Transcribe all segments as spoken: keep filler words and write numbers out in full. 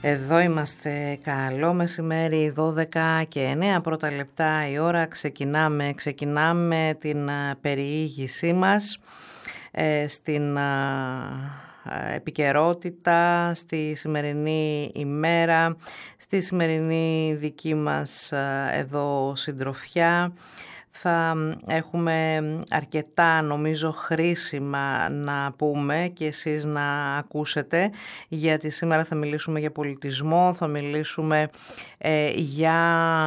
Εδώ είμαστε, καλό μεσημέρι, δώδεκα και εννέα πρώτα λεπτά η ώρα. Ξεκινάμε, ξεκινάμε την περιήγησή μας ε, στην ε, επικαιρότητα, στη σημερινή ημέρα, στη σημερινή δική μας ε, εδώ συντροφιά. Θα έχουμε αρκετά νομίζω χρήσιμα να πούμε και εσείς να ακούσετε, γιατί σήμερα θα μιλήσουμε για πολιτισμό, θα μιλήσουμε ε, για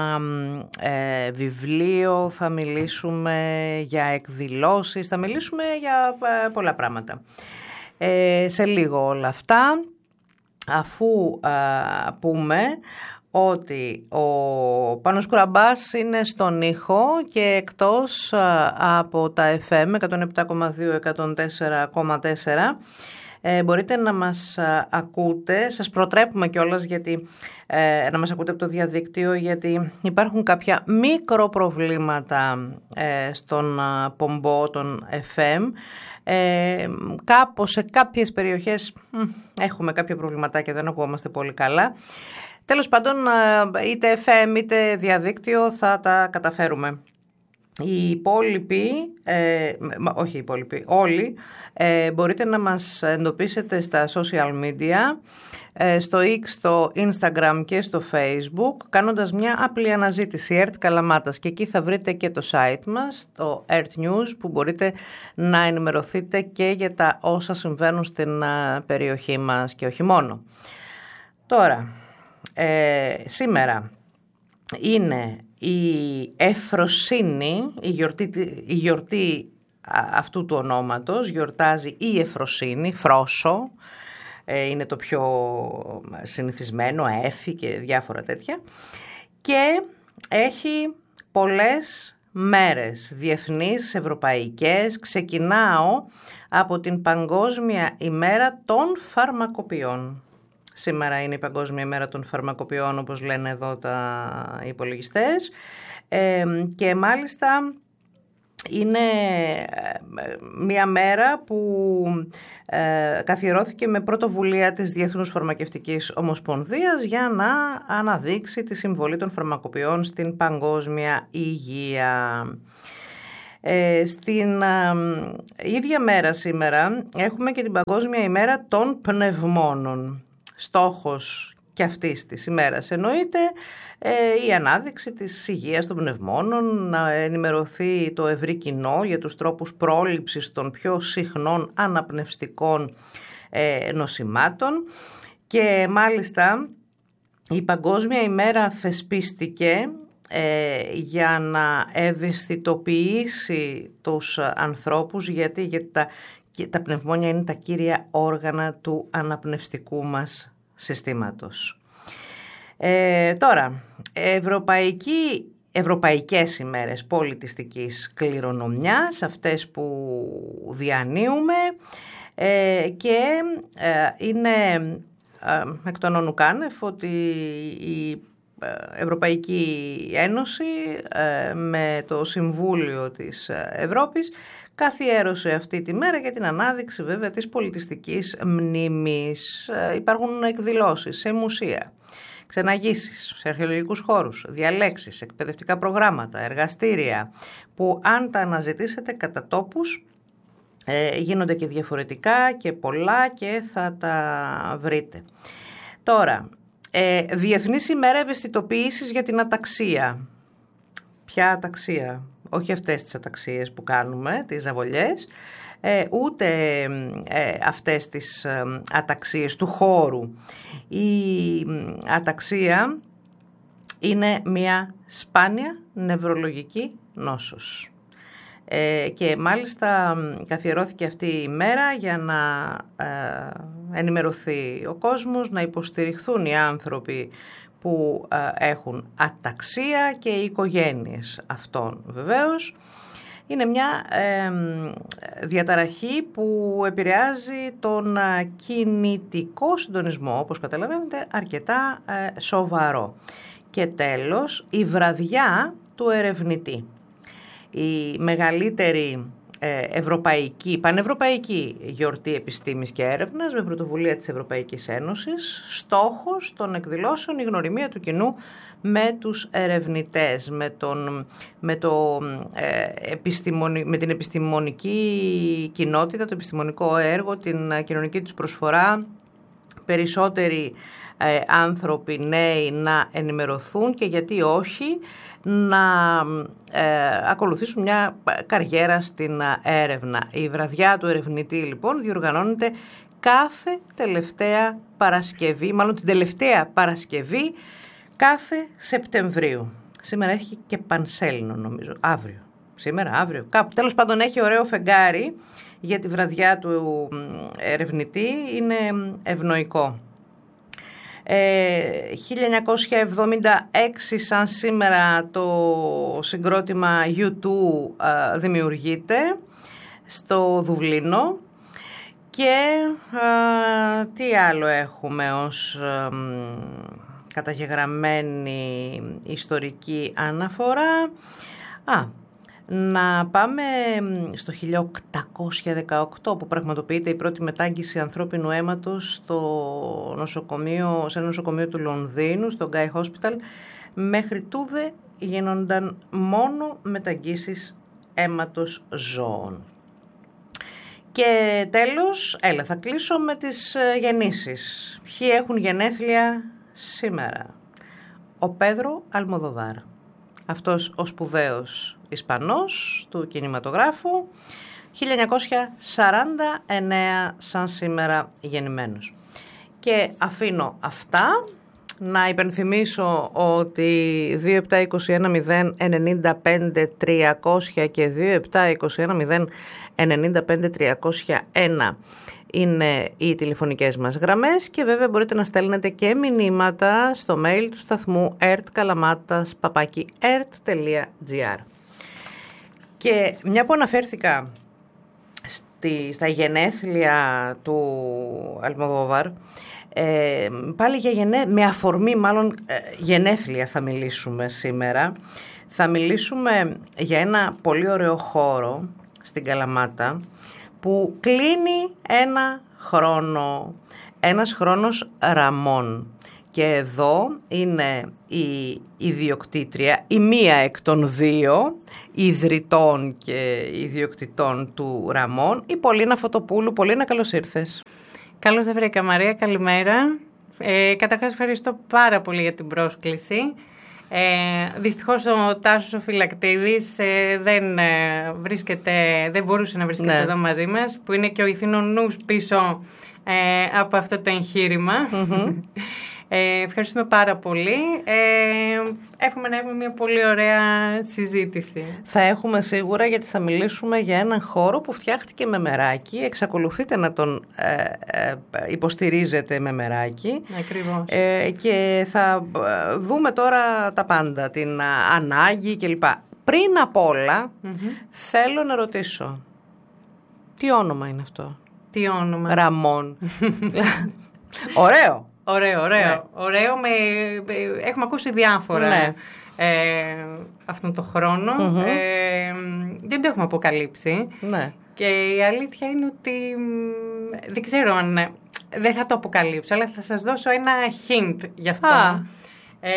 ε, βιβλίο, θα μιλήσουμε για εκδηλώσεις, θα μιλήσουμε για ε, πολλά πράγματα. Ε, σε λίγο όλα αυτά, αφού ε, πούμε ότι ο Πάνος Κουραμπάς είναι στον ήχο και εκτός από τα εφ εμ εκατόν επτά κόμμα δύο, εκατόν τέσσερα κόμμα τέσσερα ε, μπορείτε να μας ακούτε, σας προτρέπουμε κιόλας γιατί, ε, να μας ακούτε από το διαδίκτυο, γιατί υπάρχουν κάποια μικροπροβλήματα ε, στον πομπό των εφ εμ. Ε, κάπως σε κάποιες περιοχές μ, έχουμε κάποια προβληματάκια, δεν ακούμαστε πολύ καλά. Τέλος πάντων, είτε εφ εμ είτε διαδίκτυο θα τα καταφέρουμε. Οι υπόλοιποι, ε, όχι οι υπόλοιποι, όλοι ε, μπορείτε να μας εντοπίσετε στα social media, ε, στο X, στο Instagram και στο Facebook, κάνοντας μια απλή αναζήτηση ΕΡΤ Καλαμάτας, και εκεί θα βρείτε και το site μας, το ERT News, που μπορείτε να ενημερωθείτε και για τα όσα συμβαίνουν στην uh, περιοχή μας και όχι μόνο. Τώρα, Ε, σήμερα είναι η Εφροσύνη, η γιορτή, η γιορτή αυτού του ονόματος, γιορτάζει η Εφροσύνη, Φρόσο, ε, είναι το πιο συνηθισμένο, Έφη και διάφορα τέτοια, και έχει πολλές μέρες, διεθνείς, ευρωπαϊκές. Ξεκινάω από την Παγκόσμια ημέρα των φαρμακοποιών. Σήμερα είναι η Παγκόσμια ημέρα των φαρμακοποιών, όπως λένε εδώ τα υπολογιστές, ε, και μάλιστα είναι μια μέρα που ε, καθιερώθηκε με πρωτοβουλία της Διεθνούς Φαρμακευτικής Ομοσπονδίας για να αναδείξει τη συμβολή των φαρμακοποιών στην παγκόσμια υγεία. Ε, στην ε, ίδια μέρα σήμερα έχουμε και την Παγκόσμια ημέρα των πνευμόνων. Στόχος και αυτής της ημέρας εννοείται ε, η ανάδειξη της υγείας των πνευμόνων, να ενημερωθεί το ευρύ κοινό για τους τρόπους πρόληψης των πιο συχνών αναπνευστικών ε, νοσημάτων, και μάλιστα η Παγκόσμια ημέρα θεσπίστηκε ε, για να ευαισθητοποιήσει τους ανθρώπους, γιατί, γιατί τα Και τα πνευμόνια είναι τα κύρια όργανα του αναπνευστικού μας συστήματος. Ε, τώρα, ευρωπαϊκή, ευρωπαϊκές ημέρες πολιτιστικής κληρονομιάς, αυτές που διανύουμε, ε, και ε, είναι ε, εκ των όνου κάνευ ότι η Ευρωπαϊκή Ένωση ε, με το Συμβούλιο της Ευρώπης καθιέρωσε αυτή τη μέρα για την ανάδειξη βέβαια της πολιτιστικής μνήμης. Ε, υπάρχουν εκδηλώσεις σε μουσεία, ξεναγήσεις, σε αρχαιολογικούς χώρους, διαλέξεις, εκπαιδευτικά προγράμματα, εργαστήρια, που αν τα αναζητήσετε κατά τόπους ε, γίνονται και διαφορετικά και πολλά και θα τα βρείτε. Τώρα, ε, Διεθνής ημέρα ευαισθητοποίησης για την αταξία. Ποια αταξία? Όχι αυτές τις αταξίες που κάνουμε, τις ζαβολιές, ε, ούτε ε, αυτές τις ε, αταξίες του χώρου. Η αταξία είναι μια σπάνια νευρολογική νόσος. Ε, και μάλιστα καθιερώθηκε αυτή η μέρα για να ε, ενημερωθεί ο κόσμος, να υποστηριχθούν οι άνθρωποι που ε, έχουν αταξία και οι οικογένειες αυτών βεβαίως. Είναι μια ε, διαταραχή που επηρεάζει τον κινητικό συντονισμό, όπως καταλαβαίνετε, αρκετά ε, σοβαρό. Και τέλος, η βραδιά του ερευνητή. Η μεγαλύτερη ευρωπαϊκή, πανευρωπαϊκή γιορτή επιστήμης και έρευνας με πρωτοβουλία της Ευρωπαϊκής Ένωσης. Στόχος των εκδηλώσεων η γνωριμία του κοινού με τους ερευνητές, με, τον, με, το, ε, επιστημονι, με την επιστημονική κοινότητα, το επιστημονικό έργο, την κοινωνική τους προσφορά, περισσότεροι ε, άνθρωποι νέοι να ενημερωθούν και γιατί όχι να ε, ακολουθήσουν μια καριέρα στην έρευνα. Η βραδιά του ερευνητή λοιπόν διοργανώνεται κάθε τελευταία Παρασκευή, μάλλον την τελευταία Παρασκευή κάθε Σεπτεμβρίου. Σήμερα έχει και πανσέλινο νομίζω, αύριο. Σήμερα, αύριο, κάπου. Τέλος πάντων έχει ωραίο φεγγάρι για τη βραδιά του ερευνητή, είναι ευνοϊκό. Ε, χίλια εννιακόσια εβδομήντα έξι σαν σήμερα το συγκρότημα γιου τού ε, δημιουργείται στο Δουβλίνο και ε, τι άλλο έχουμε ως ε, καταγεγραμμένη ιστορική αναφορά. Α, να πάμε στο χίλια οκτακόσια δεκαοκτώ που πραγματοποιείται η πρώτη μετάγγιση ανθρώπινου αίματος στο νοσοκομείο, σε ένα νοσοκομείο του Λονδίνου, στο Guy's Hospital. Μέχρι τούδε γίνονταν μόνο μεταγγίσεις αίματος ζώων. Και τέλος, έλα θα κλείσω με τις γεννήσεις. Ποιοι έχουν γενέθλια σήμερα? Ο Πέδρο Αλμοδοβάρ. Αυτός ο σπουδαίος Ισπανός του κινηματογράφου, χίλια εννιακόσια σαράντα εννέα σαν σήμερα γεννημένος. Και αφήνω αυτά, να υπενθυμίσω ότι δύο επτά είκοσι ένα μηδέν ενενήντα πέντε τριακόσια και δύο επτά είκοσι ένα μηδέν ενενήντα πέντε τριακόσια ένα είναι οι τηλεφωνικές μας γραμμές και βέβαια μπορείτε να στέλνετε και μηνύματα στο mail του σταθμού ερτκαλαμάτας παπάκι ερτ τελεία τζι άρ. Και μια που αναφέρθηκα στη, στα γενέθλια του Αλμοδόβαρ, ε, πάλι για γενέ, με αφορμή μάλλον ε, γενέθλια θα μιλήσουμε σήμερα. Θα μιλήσουμε για ένα πολύ ωραίο χώρο στην Καλαμάτα που κλείνει ένα χρόνο, ένας χρόνος Ραμών. Και εδώ είναι η ιδιοκτήτρια, η μία εκ των δύο ιδρυτών και ιδιοκτητών του Ραμών, η Πολίνα Φωτοπούλου. Πολίνα, καλώς ήρθες. Καλώς σε βρήκα, Μαρία, καλημέρα. Ε, καταρχάς ευχαριστώ πάρα πολύ για την πρόσκληση. Ε, δυστυχώς ο Τάσος ο Φυλακτίδης ε, δεν, ε, βρίσκεται, δεν μπορούσε να βρίσκεται ναι. εδώ μαζί μας, που είναι και ο ηθήνων νους πίσω ε, από αυτό το εγχείρημα. Mm-hmm. Ε, ευχαριστούμε πάρα πολύ. Ε, εύχομαι να έχουμε μια πολύ ωραία συζήτηση. Θα έχουμε σίγουρα, γιατί θα μιλήσουμε για έναν χώρο που φτιάχτηκε με μεράκι. Εξακολουθείτε να τον ε, ε, υποστηρίζετε με μεράκι. Ακριβώς. Ε, και θα δούμε τώρα τα πάντα, την ανάγκη κλπ. Πριν απ' όλα, mm-hmm. θέλω να ρωτήσω, τι όνομα είναι αυτό? Τι όνομα? Ραμών. Ωραίο. Ωραίο, ωραίο. Ναι. ωραίο με, έχουμε ακούσει διάφορα ναι. ε, αυτόν τον χρόνο. Mm-hmm. Ε, δεν το έχουμε αποκαλύψει. Ναι. Και η αλήθεια είναι ότι δεν ξέρω αν δεν θα το αποκαλύψω, αλλά θα σας δώσω ένα hint γι' αυτό. Ah. Ε,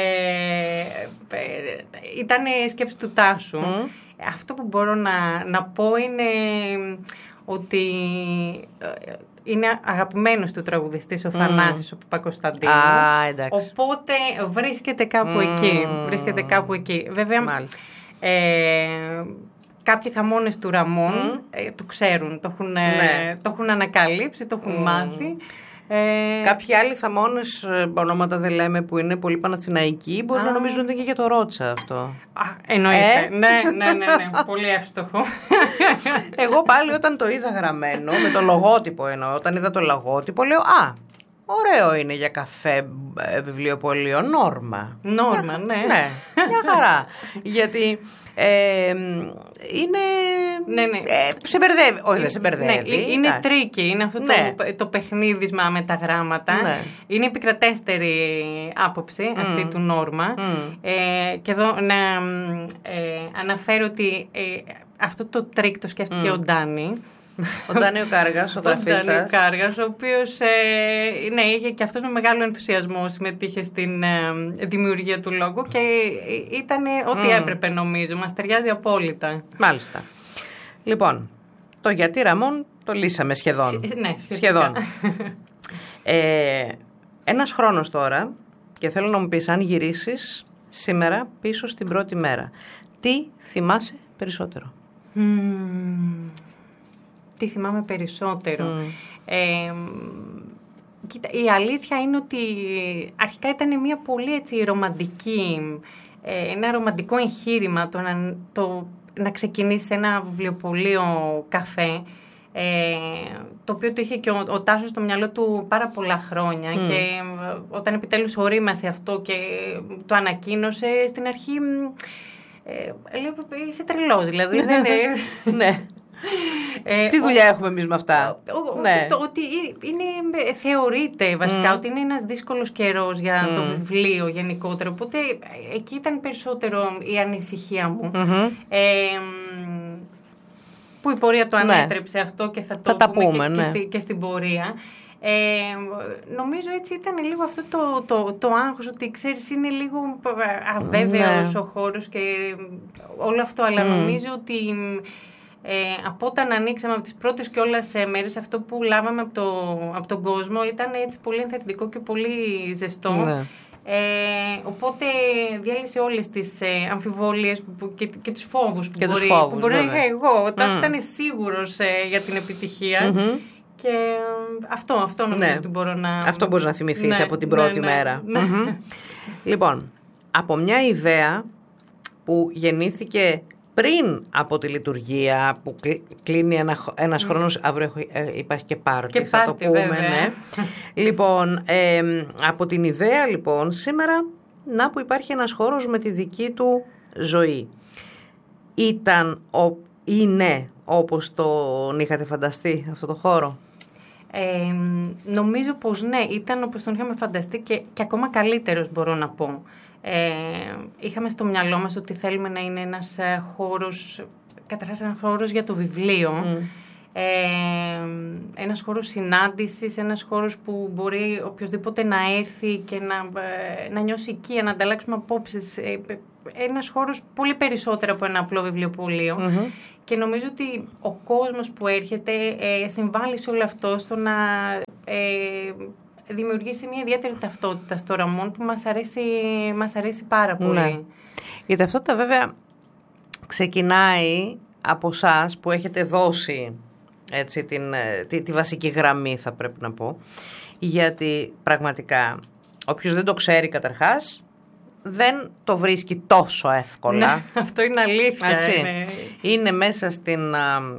ήταν η σκέψη του Τάσου. Mm. Αυτό που μπορώ να, να πω είναι ότι είναι αγαπημένος του τραγουδιστής ο Θανάσης, mm. ο Παπακοσταντίνου. Α, εντάξει. Οπότε βρίσκεται κάπου mm. εκεί. Βρίσκεται κάπου εκεί. Βέβαια, ε, κάποιοι θαμώνες του Ραμών mm. ε, το ξέρουν, το έχουν, ναι. το έχουν ανακαλύψει, το έχουν mm. μάθει. Ε... Κάποιοι άλλοι θαμώνες, ονόματα δεν λέμε, που είναι πολύ παναθηναϊκοί, μπορεί Α. να νομίζουν ότι είναι και για το Ρότσα αυτό. Α, εννοείται. Ε? ναι, ναι, ναι, ναι. Πολύ εύστοχο. Εγώ πάλι όταν το είδα γραμμένο, με το λογότυπο εννοώ, όταν είδα το λογότυπο, λέω «Α, ωραίο είναι για καφέ βιβλιοπωλείο, Νόρμα». Νόρμα, ναι. Ναι, μια χαρά. Γιατί ε, είναι... Ναι, ναι. Ε, σε μπερδεύει. Όχι, δεν σε μπερδεύει. Ναι, είναι τρίκι. Είναι αυτό ναι. το, το παιχνίδισμα με τα γράμματα. Ναι. Είναι επικρατέστερη άποψη mm. αυτή του Νόρμα. Mm. Ε, και εδώ να ε, αναφέρω ότι ε, αυτό το τρίκ το σκέφτηκε mm. ο Ντάνι. Ο Ντάνι ο Κάργας, ο γραφίστας. Ο Ντάνι ο Κάργας, ο οποίος ε, ναι, είχε και αυτός με μεγάλο ενθουσιασμό συμμετείχε στην ε, δημιουργία του λόγου και ήταν ό,τι mm. έπρεπε νομίζω. Μας ταιριάζει απόλυτα. Μάλιστα. Λοιπόν, το γιατί Ραμόν το λύσαμε σχεδόν. Σ, ναι, σχεδόν. ε, ένας χρόνος τώρα και θέλω να μου πεις αν γυρίσεις σήμερα πίσω στην πρώτη μέρα. Τι θυμάσαι περισσότερο? Mm. Τι θυμάμαι περισσότερο. Mm. Ε, κοίτα, η αλήθεια είναι ότι αρχικά ήταν μια πολύ έτσι ρομαντική, ε, ένα ρομαντικό εγχείρημα το να, το, να ξεκινήσει ένα βιβλιοπωλείο καφέ, ε, το οποίο το είχε και ο, ο Τάσος στο μυαλό του πάρα πολλά χρόνια mm. και όταν επιτέλους ορίμασε αυτό και το ανακοίνωσε στην αρχή, ε, λέω είσαι τρελός δηλαδή. δεν είναι... ναι. Ε, Τι δουλειά ο, έχουμε εμείς με αυτά? Ο, ο, ναι. αυτό, ότι είναι, θεωρείται βασικά mm. ότι είναι ένας δύσκολος καιρός για mm. το βιβλίο γενικότερα. Οπότε εκεί ήταν περισσότερο η ανησυχία μου. Mm-hmm. Ε, που η πορεία το ανέτρεψε ναι. αυτό και θα το θα πούμε, πούμε και, ναι. και, στη, και στην πορεία. Ε, νομίζω έτσι ήταν λίγο αυτό το, το, το άγχος ότι ξέρεις είναι λίγο αβέβαιος ναι. ο χώρος και όλο αυτό. Αλλά mm. νομίζω ότι... Ε, από όταν ανοίξαμε από τις πρώτες και όλες μέρες αυτό που λάβαμε από, το, από τον κόσμο ήταν έτσι πολύ ενθαρρυντικό και πολύ ζεστό. Ναι. Ε, οπότε διέλυσε όλες τις ε, αμφιβολίες που, και, και τους φόβους που και μπορεί, τους φόβους, που μπορεί να είχα εγώ. Ο Τάσος mm. ήταν σίγουρος ε, για την επιτυχία mm-hmm. και ε, αυτό, αυτό νομίζω ναι. ότι μπορώ να... Αυτό μπορείς να θυμηθείς ναι, από την πρώτη ναι, μέρα. Ναι. Mm-hmm. Λοιπόν, από μια ιδέα που γεννήθηκε πριν από τη λειτουργία που κλείνει ένα, ένας mm. χρόνος, αύριο υπάρχει και πάρτι, και θα πάρτι, το πούμε. βέβαια. Ναι. Λοιπόν, ε, από την ιδέα λοιπόν, σήμερα να που υπάρχει ένας χώρος με τη δική του ζωή. Ήταν, ο, είναι όπως τον είχατε φανταστεί αυτό το χώρο? Ε, νομίζω πως ναι, ήταν όπως τον είχαμε φανταστεί και, και ακόμα καλύτερος μπορώ να πω. Ε, είχαμε στο μυαλό μας ότι θέλουμε να είναι ένας ε, χώρος, καταρχάς ένας χώρος για το βιβλίο, mm. ε, ένας χώρος συνάντησης, ένας χώρος που μπορεί οποιοδήποτε να έρθει και να, ε, να νιώσει οικία, να ανταλλάξουμε απόψεις, ε, ένας χώρος πολύ περισσότερο από ένα απλό βιβλιοπωλείο mm-hmm. και νομίζω ότι ο κόσμος που έρχεται ε, συμβάλλει σε όλο αυτό στο να... Ε, δημιουργήσει μια ιδιαίτερη ταυτότητα στο Ραμόν που μας αρέσει, μας αρέσει πάρα πολύ. Ναι. Η ταυτότητα βέβαια ξεκινάει από εσάς που έχετε δώσει έτσι, την, τη, τη βασική γραμμή θα πρέπει να πω, γιατί πραγματικά όποιος δεν το ξέρει καταρχάς δεν το βρίσκει τόσο εύκολα. Ναι, αυτό είναι αλήθεια. Είναι. είναι μέσα στην...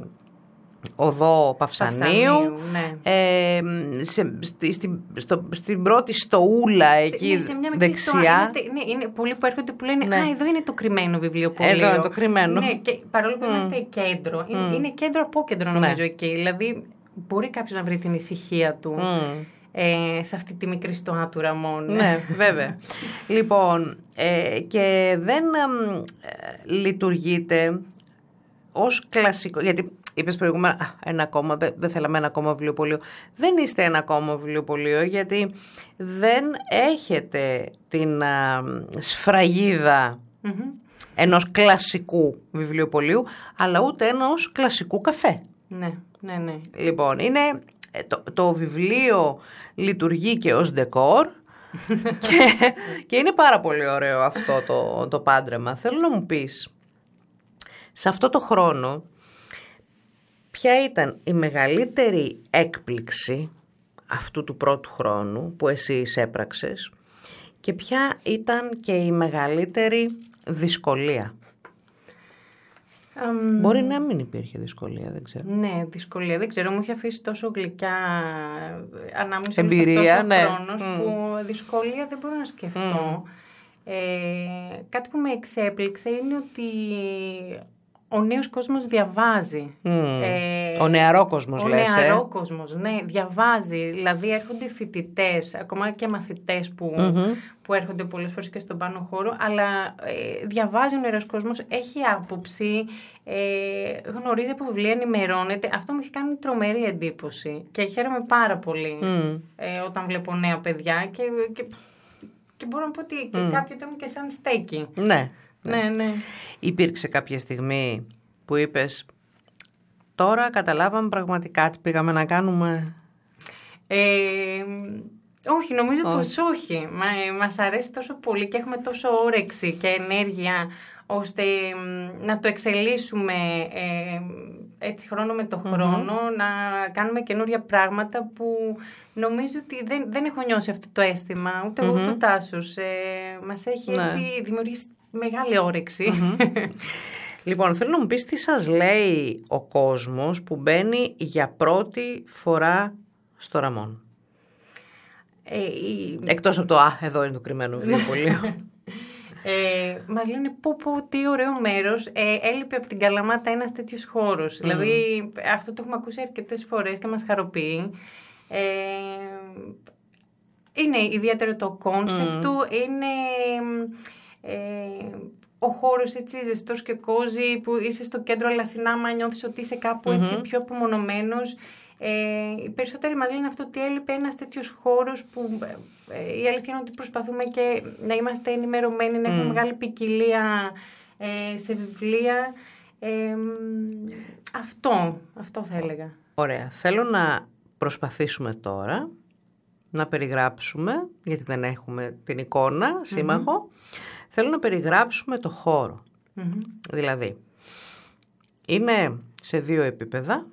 οδό Παυσανίου, Παυσανίου ναι. ε, σε, στη, στη, στο, στην πρώτη στοούλα εκεί σε, ναι, σε δεξιά. Είμαστε, ναι, είναι πολλοί που έρχονται που λένε ναι. «Α, εδώ είναι το κρυμμένο βιβλιοπωλείο». Εδώ είναι το κρυμμένο. Ναι, και παρόλο που mm. είμαστε κέντρο, είναι, mm. είναι κέντρο απόκεντρο νομίζω ναι. εκεί. Δηλαδή μπορεί κάποιος να βρει την ησυχία του mm. ε, σε αυτή τη μικρή στοά του Ραμόν. Ναι, βέβαια. Λοιπόν, ε, και δεν ε, λειτουργείται ως κλασικό, γιατί είπες προηγούμενα ένα ακόμα, δεν, δεν θέλαμε ένα ακόμα βιβλιοπωλείο. Δεν είστε ένα ακόμα βιβλιοπωλείο γιατί δεν έχετε την α, σφραγίδα mm-hmm. ενός κλασικού βιβλιοπωλείου, αλλά ούτε ενός κλασικού καφέ. Ναι, ναι, ναι. Λοιπόν, είναι, το, το βιβλίο λειτουργεί και ως ντεκόρ και, και είναι πάρα πολύ ωραίο αυτό το, το πάντρεμα. Θέλω να μου πεις, σε αυτό το χρόνο, ποια ήταν η μεγαλύτερη έκπληξη αυτού του πρώτου χρόνου που εσύ εισέπραξες και ποια ήταν και η μεγαλύτερη δυσκολία? Um, Μπορεί να μην υπήρχε δυσκολία, δεν ξέρω. Ναι, δυσκολία, δεν ξέρω. Μου είχε αφήσει τόσο γλυκιά ανάμνηση εμπειρία, τόσο ναι. χρόνος Mm. που δυσκολία δεν μπορώ να σκεφτώ. Mm. Ε, κάτι που με εξέπληξε είναι ότι ο νέος κόσμος διαβάζει. Mm. Ε, ο νεαρό κόσμος, ο λες, Ο νεαρό ε? κόσμος, ναι, διαβάζει. Δηλαδή έρχονται φοιτητές, ακόμα και μαθητές που, mm-hmm. που έρχονται πολλές φορές και στον πάνω χώρο, αλλά ε, διαβάζει ο νεαρός κόσμος, έχει άποψη, ε, γνωρίζει από βιβλία, ενημερώνεται. Αυτό μου έχει κάνει τρομερή εντύπωση και χαίρομαι πάρα πολύ mm. ε, όταν βλέπω νέα παιδιά και, και, και μπορώ να πω ότι mm. κάποιοι το έχουν και σαν στέκι. Ναι. Ναι, ναι. Υπήρξε κάποια στιγμή που είπες, τώρα καταλάβαμε πραγματικά τι πήγαμε να κάνουμε? Ε, όχι, νομίζω όχι. πως όχι. Μα, μας αρέσει τόσο πολύ και έχουμε τόσο όρεξη και ενέργεια ώστε να το εξελίσσουμε ε, έτσι χρόνο με το χρόνο, mm-hmm. να κάνουμε καινούρια πράγματα που νομίζω ότι δεν, δεν έχω νιώσει αυτό το αίσθημα, ούτε εγώ mm-hmm. ούτε ο Τάσος. Ε, μας έχει έτσι ναι. δημιουργήσει μεγάλη όρεξη. Mm-hmm. Λοιπόν, θέλω να μου πεις τι σας λέει ο κόσμος που μπαίνει για πρώτη φορά στο Ραμόν. Ε, η... Εκτός από το «Α, εδώ είναι το κρυμμένο βιβλιοπωλείο». Ε, μας λένε πω πω τι ωραίο μέρος, ε, έλειπε από την Καλαμάτα ένας τέτοιος χώρος. Mm. Δηλαδή αυτό το έχουμε ακούσει αρκετές φορές και μας χαροποιεί. Ε, είναι ιδιαίτερο το κόνσεπτ mm. του, είναι ε, ο χώρος έτσι ζεστός και κόζι που είσαι στο κέντρο, αλλά συνάμα νιώθεις ότι είσαι κάπου mm-hmm. έτσι πιο απομονωμένος. Ε, οι περισσότεροι μας λένε αυτό, ότι έλειπε ένας τέτοιος χώρος που ε, η αλήθεια είναι ότι προσπαθούμε και να είμαστε ενημερωμένοι, να έχουμε mm. μεγάλη ποικιλία ε, σε βιβλία. Ε, αυτό, αυτό θα έλεγα. Ωραία. Θέλω να προσπαθήσουμε τώρα να περιγράψουμε, γιατί δεν έχουμε την εικόνα, σύμμαχο, mm-hmm. θέλω να περιγράψουμε το χώρο. Mm-hmm. Δηλαδή, είναι σε δύο επίπεδα.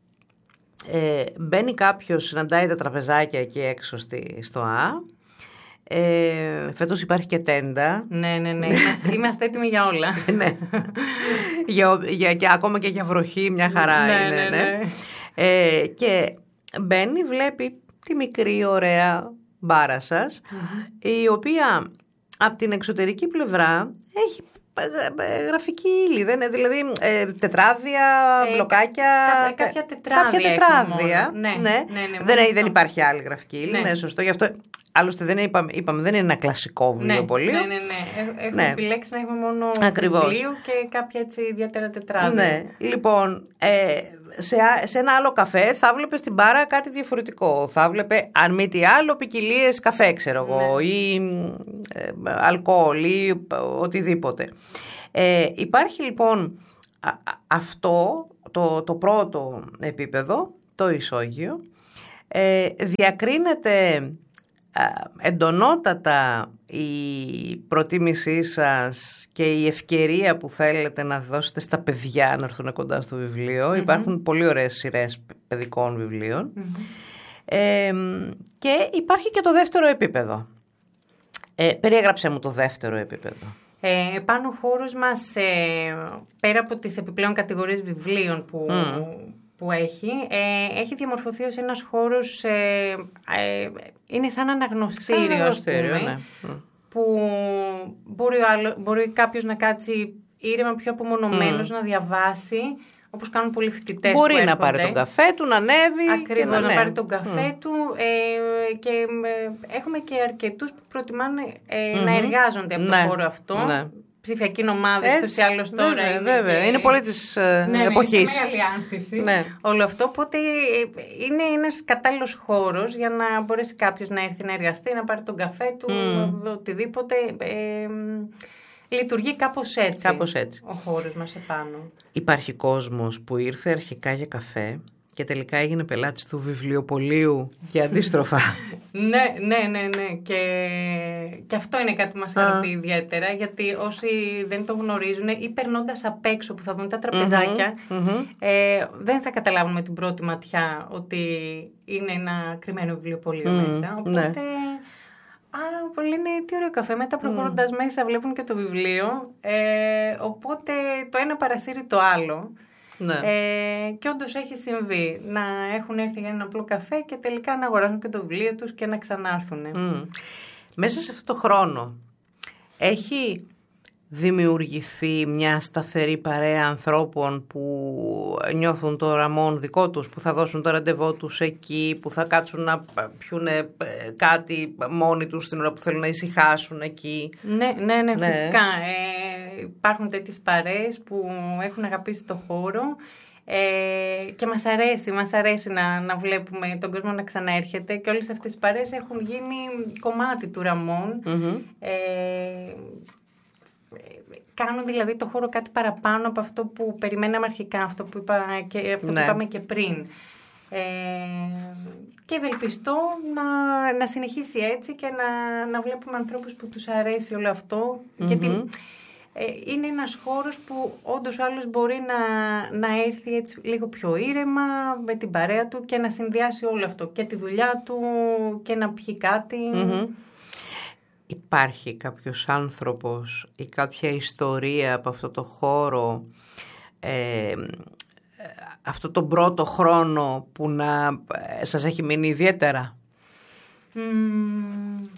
Ε, μπαίνει κάποιος, συναντάει τα τραπεζάκια εκεί έξω στη, στο Α. Ε, φέτος υπάρχει και τέντα. Ναι, ναι, ναι. Είμαστε, είμαστε έτοιμοι για όλα. Ναι. για, για, και ακόμα και για βροχή μια χαρά ναι, είναι. Ναι, ναι. Ναι. Ε, και μπαίνει, βλέπει τη μικρή ωραία μπάρα σας, mm-hmm. η οποία από την εξωτερική πλευρά έχει γραφική ύλη, δεν είναι, δηλαδή ε, τετράδια, ε, μπλοκάκια. Κα, κάποια τετράδια. Κάποια τετράδια. Ναι, ναι, ναι. ναι, ναι, δεν, δεν υπάρχει άλλη γραφική ύλη. Ναι, ναι σωστό. Γι' αυτό, άλλωστε δεν είπαμε, είπαμε, δεν είναι ένα κλασικό βιβλιοπωλείο. Ναι, ναι, ναι. ναι. Έχουμε ναι. επιλέξει να έχουμε μόνο Ακριβώς. βιβλίο και κάποια έτσι ιδιαίτερα τετράδια. Ναι. Λοιπόν, ε, σε, σε ένα άλλο καφέ θα βλέπε στην μπάρα κάτι διαφορετικό. Θα βλέπε, αν μη τι άλλο, ποικιλίες καφέ, ξέρω εγώ, ναι. ή ε, αλκοόλ ή οτιδήποτε. Ε, υπάρχει λοιπόν α, αυτό το, το πρώτο επίπεδο, το ισόγειο, ε, διακρίνεται α, εντονότατα η προτίμησή σας και η ευκαιρία που θέλετε να δώσετε στα παιδιά να έρθουν κοντά στο βιβλίο. Mm-hmm. Υπάρχουν πολύ ωραίες σειρές παιδικών βιβλίων. Mm-hmm. Ε, και υπάρχει και το δεύτερο επίπεδο. Ε, περιέγραψέ μου το δεύτερο επίπεδο. Ε, πάνω ο χώρος μας, ε, πέρα από τις επιπλέον κατηγορίες βιβλίων που, mm. που έχει, ε, έχει διαμορφωθεί ως ένας χώρος, ε, ε, είναι σαν αναγνωστήριο, σαν αναγνωστήριο, ας πούμε, ναι. που μπορεί, άλλο, μπορεί κάποιος να κάτσει ήρεμα, πιο απομονωμένος, mm. να διαβάσει, όπως κάνουν πολλοί φοιτητές. Μπορεί που να πάρει τον καφέ του, να ανέβει. Ακριβώς, και να, να πάρει τον καφέ mm. του. Ε, και ε, έχουμε και αρκετούς που προτιμάνε ε, mm-hmm. να εργάζονται από ναι. το χώρο αυτό. Ναι. Ψηφιακή ομάδα, ούτως ή άλλως τώρα. Βέβαια, είναι, βέβαια. Και... είναι πολύ της ε, ναι, εποχής. Είναι μεγάλη άνθηση. Ναι. Όλο αυτό. Οπότε είναι ένας κατάλληλος χώρος για να μπορέσει κάποιος να έρθει να εργαστεί, να πάρει τον καφέ του, mm. οτιδήποτε. Ε, Λειτουργεί κάπως έτσι, κάπως έτσι ο χώρος μας επάνω. Υπάρχει κόσμος που ήρθε αρχικά για καφέ και τελικά έγινε πελάτης του βιβλιοπωλείου και αντίστροφα. ναι, ναι, ναι, ναι. Και, και αυτό είναι κάτι που μας χαροποιεί ιδιαίτερα, γιατί όσοι δεν το γνωρίζουν ή περνώντας απ' έξω που θα δουν τα τραπεζάκια, mm-hmm. ε, δεν θα καταλάβουν με την πρώτη ματιά ότι είναι ένα κρυμμένο βιβλιοπωλείο mm, μέσα. Οπότε... Ναι. Άρα πολλοί είναι τι ωραίο καφέ. Μετά προχωρώντας mm. μέσα βλέπουν και το βιβλίο. Ε, οπότε το ένα παρασύρει το άλλο. Ναι. Ε, και όντως έχει συμβεί να έχουν έρθει για ένα απλό καφέ και τελικά να αγοράσουν και το βιβλίο τους και να ξανάρθουν. Mm. Μέσα σε αυτό το χρόνο έχει δημιουργηθεί μια σταθερή παρέα ανθρώπων που νιώθουν το ραμόν δικό τους, που θα δώσουν το ραντεβό τους εκεί, που θα κάτσουν να πιούν κάτι μόνοι τους την ώρα που θέλουν να ησυχάσουν εκεί. Ναι, ναι, ναι, ναι. Φυσικά. Ε, υπάρχουν τέτοιες παρέες που έχουν αγαπήσει το χώρο ε, και μας αρέσει, μας αρέσει να, να βλέπουμε τον κόσμο να ξαναέρχεται και όλες αυτές οι παρέες έχουν γίνει κομμάτι του ραμόν. Mm-hmm. Ε, κάνουν δηλαδή το χώρο κάτι παραπάνω από αυτό που περιμέναμε αρχικά, αυτό που, είπα και, αυτό ναι. που είπαμε και πριν. Ε, και ευελπιστώ να, να συνεχίσει έτσι και να, να βλέπουμε ανθρώπους που τους αρέσει όλο αυτό. Mm-hmm. Γιατί ε, είναι ένας χώρος που όντως ο άλλος μπορεί να, να έρθει έτσι λίγο πιο ήρεμα με την παρέα του και να συνδυάσει όλο αυτό. Και τη δουλειά του και να πιει κάτι. Mm-hmm. Υπάρχει κάποιος άνθρωπος ή κάποια ιστορία από αυτό το χώρο, ε, αυτό τον πρώτο χρόνο που να ε, σας έχει μείνει ιδιαίτερα? Mm.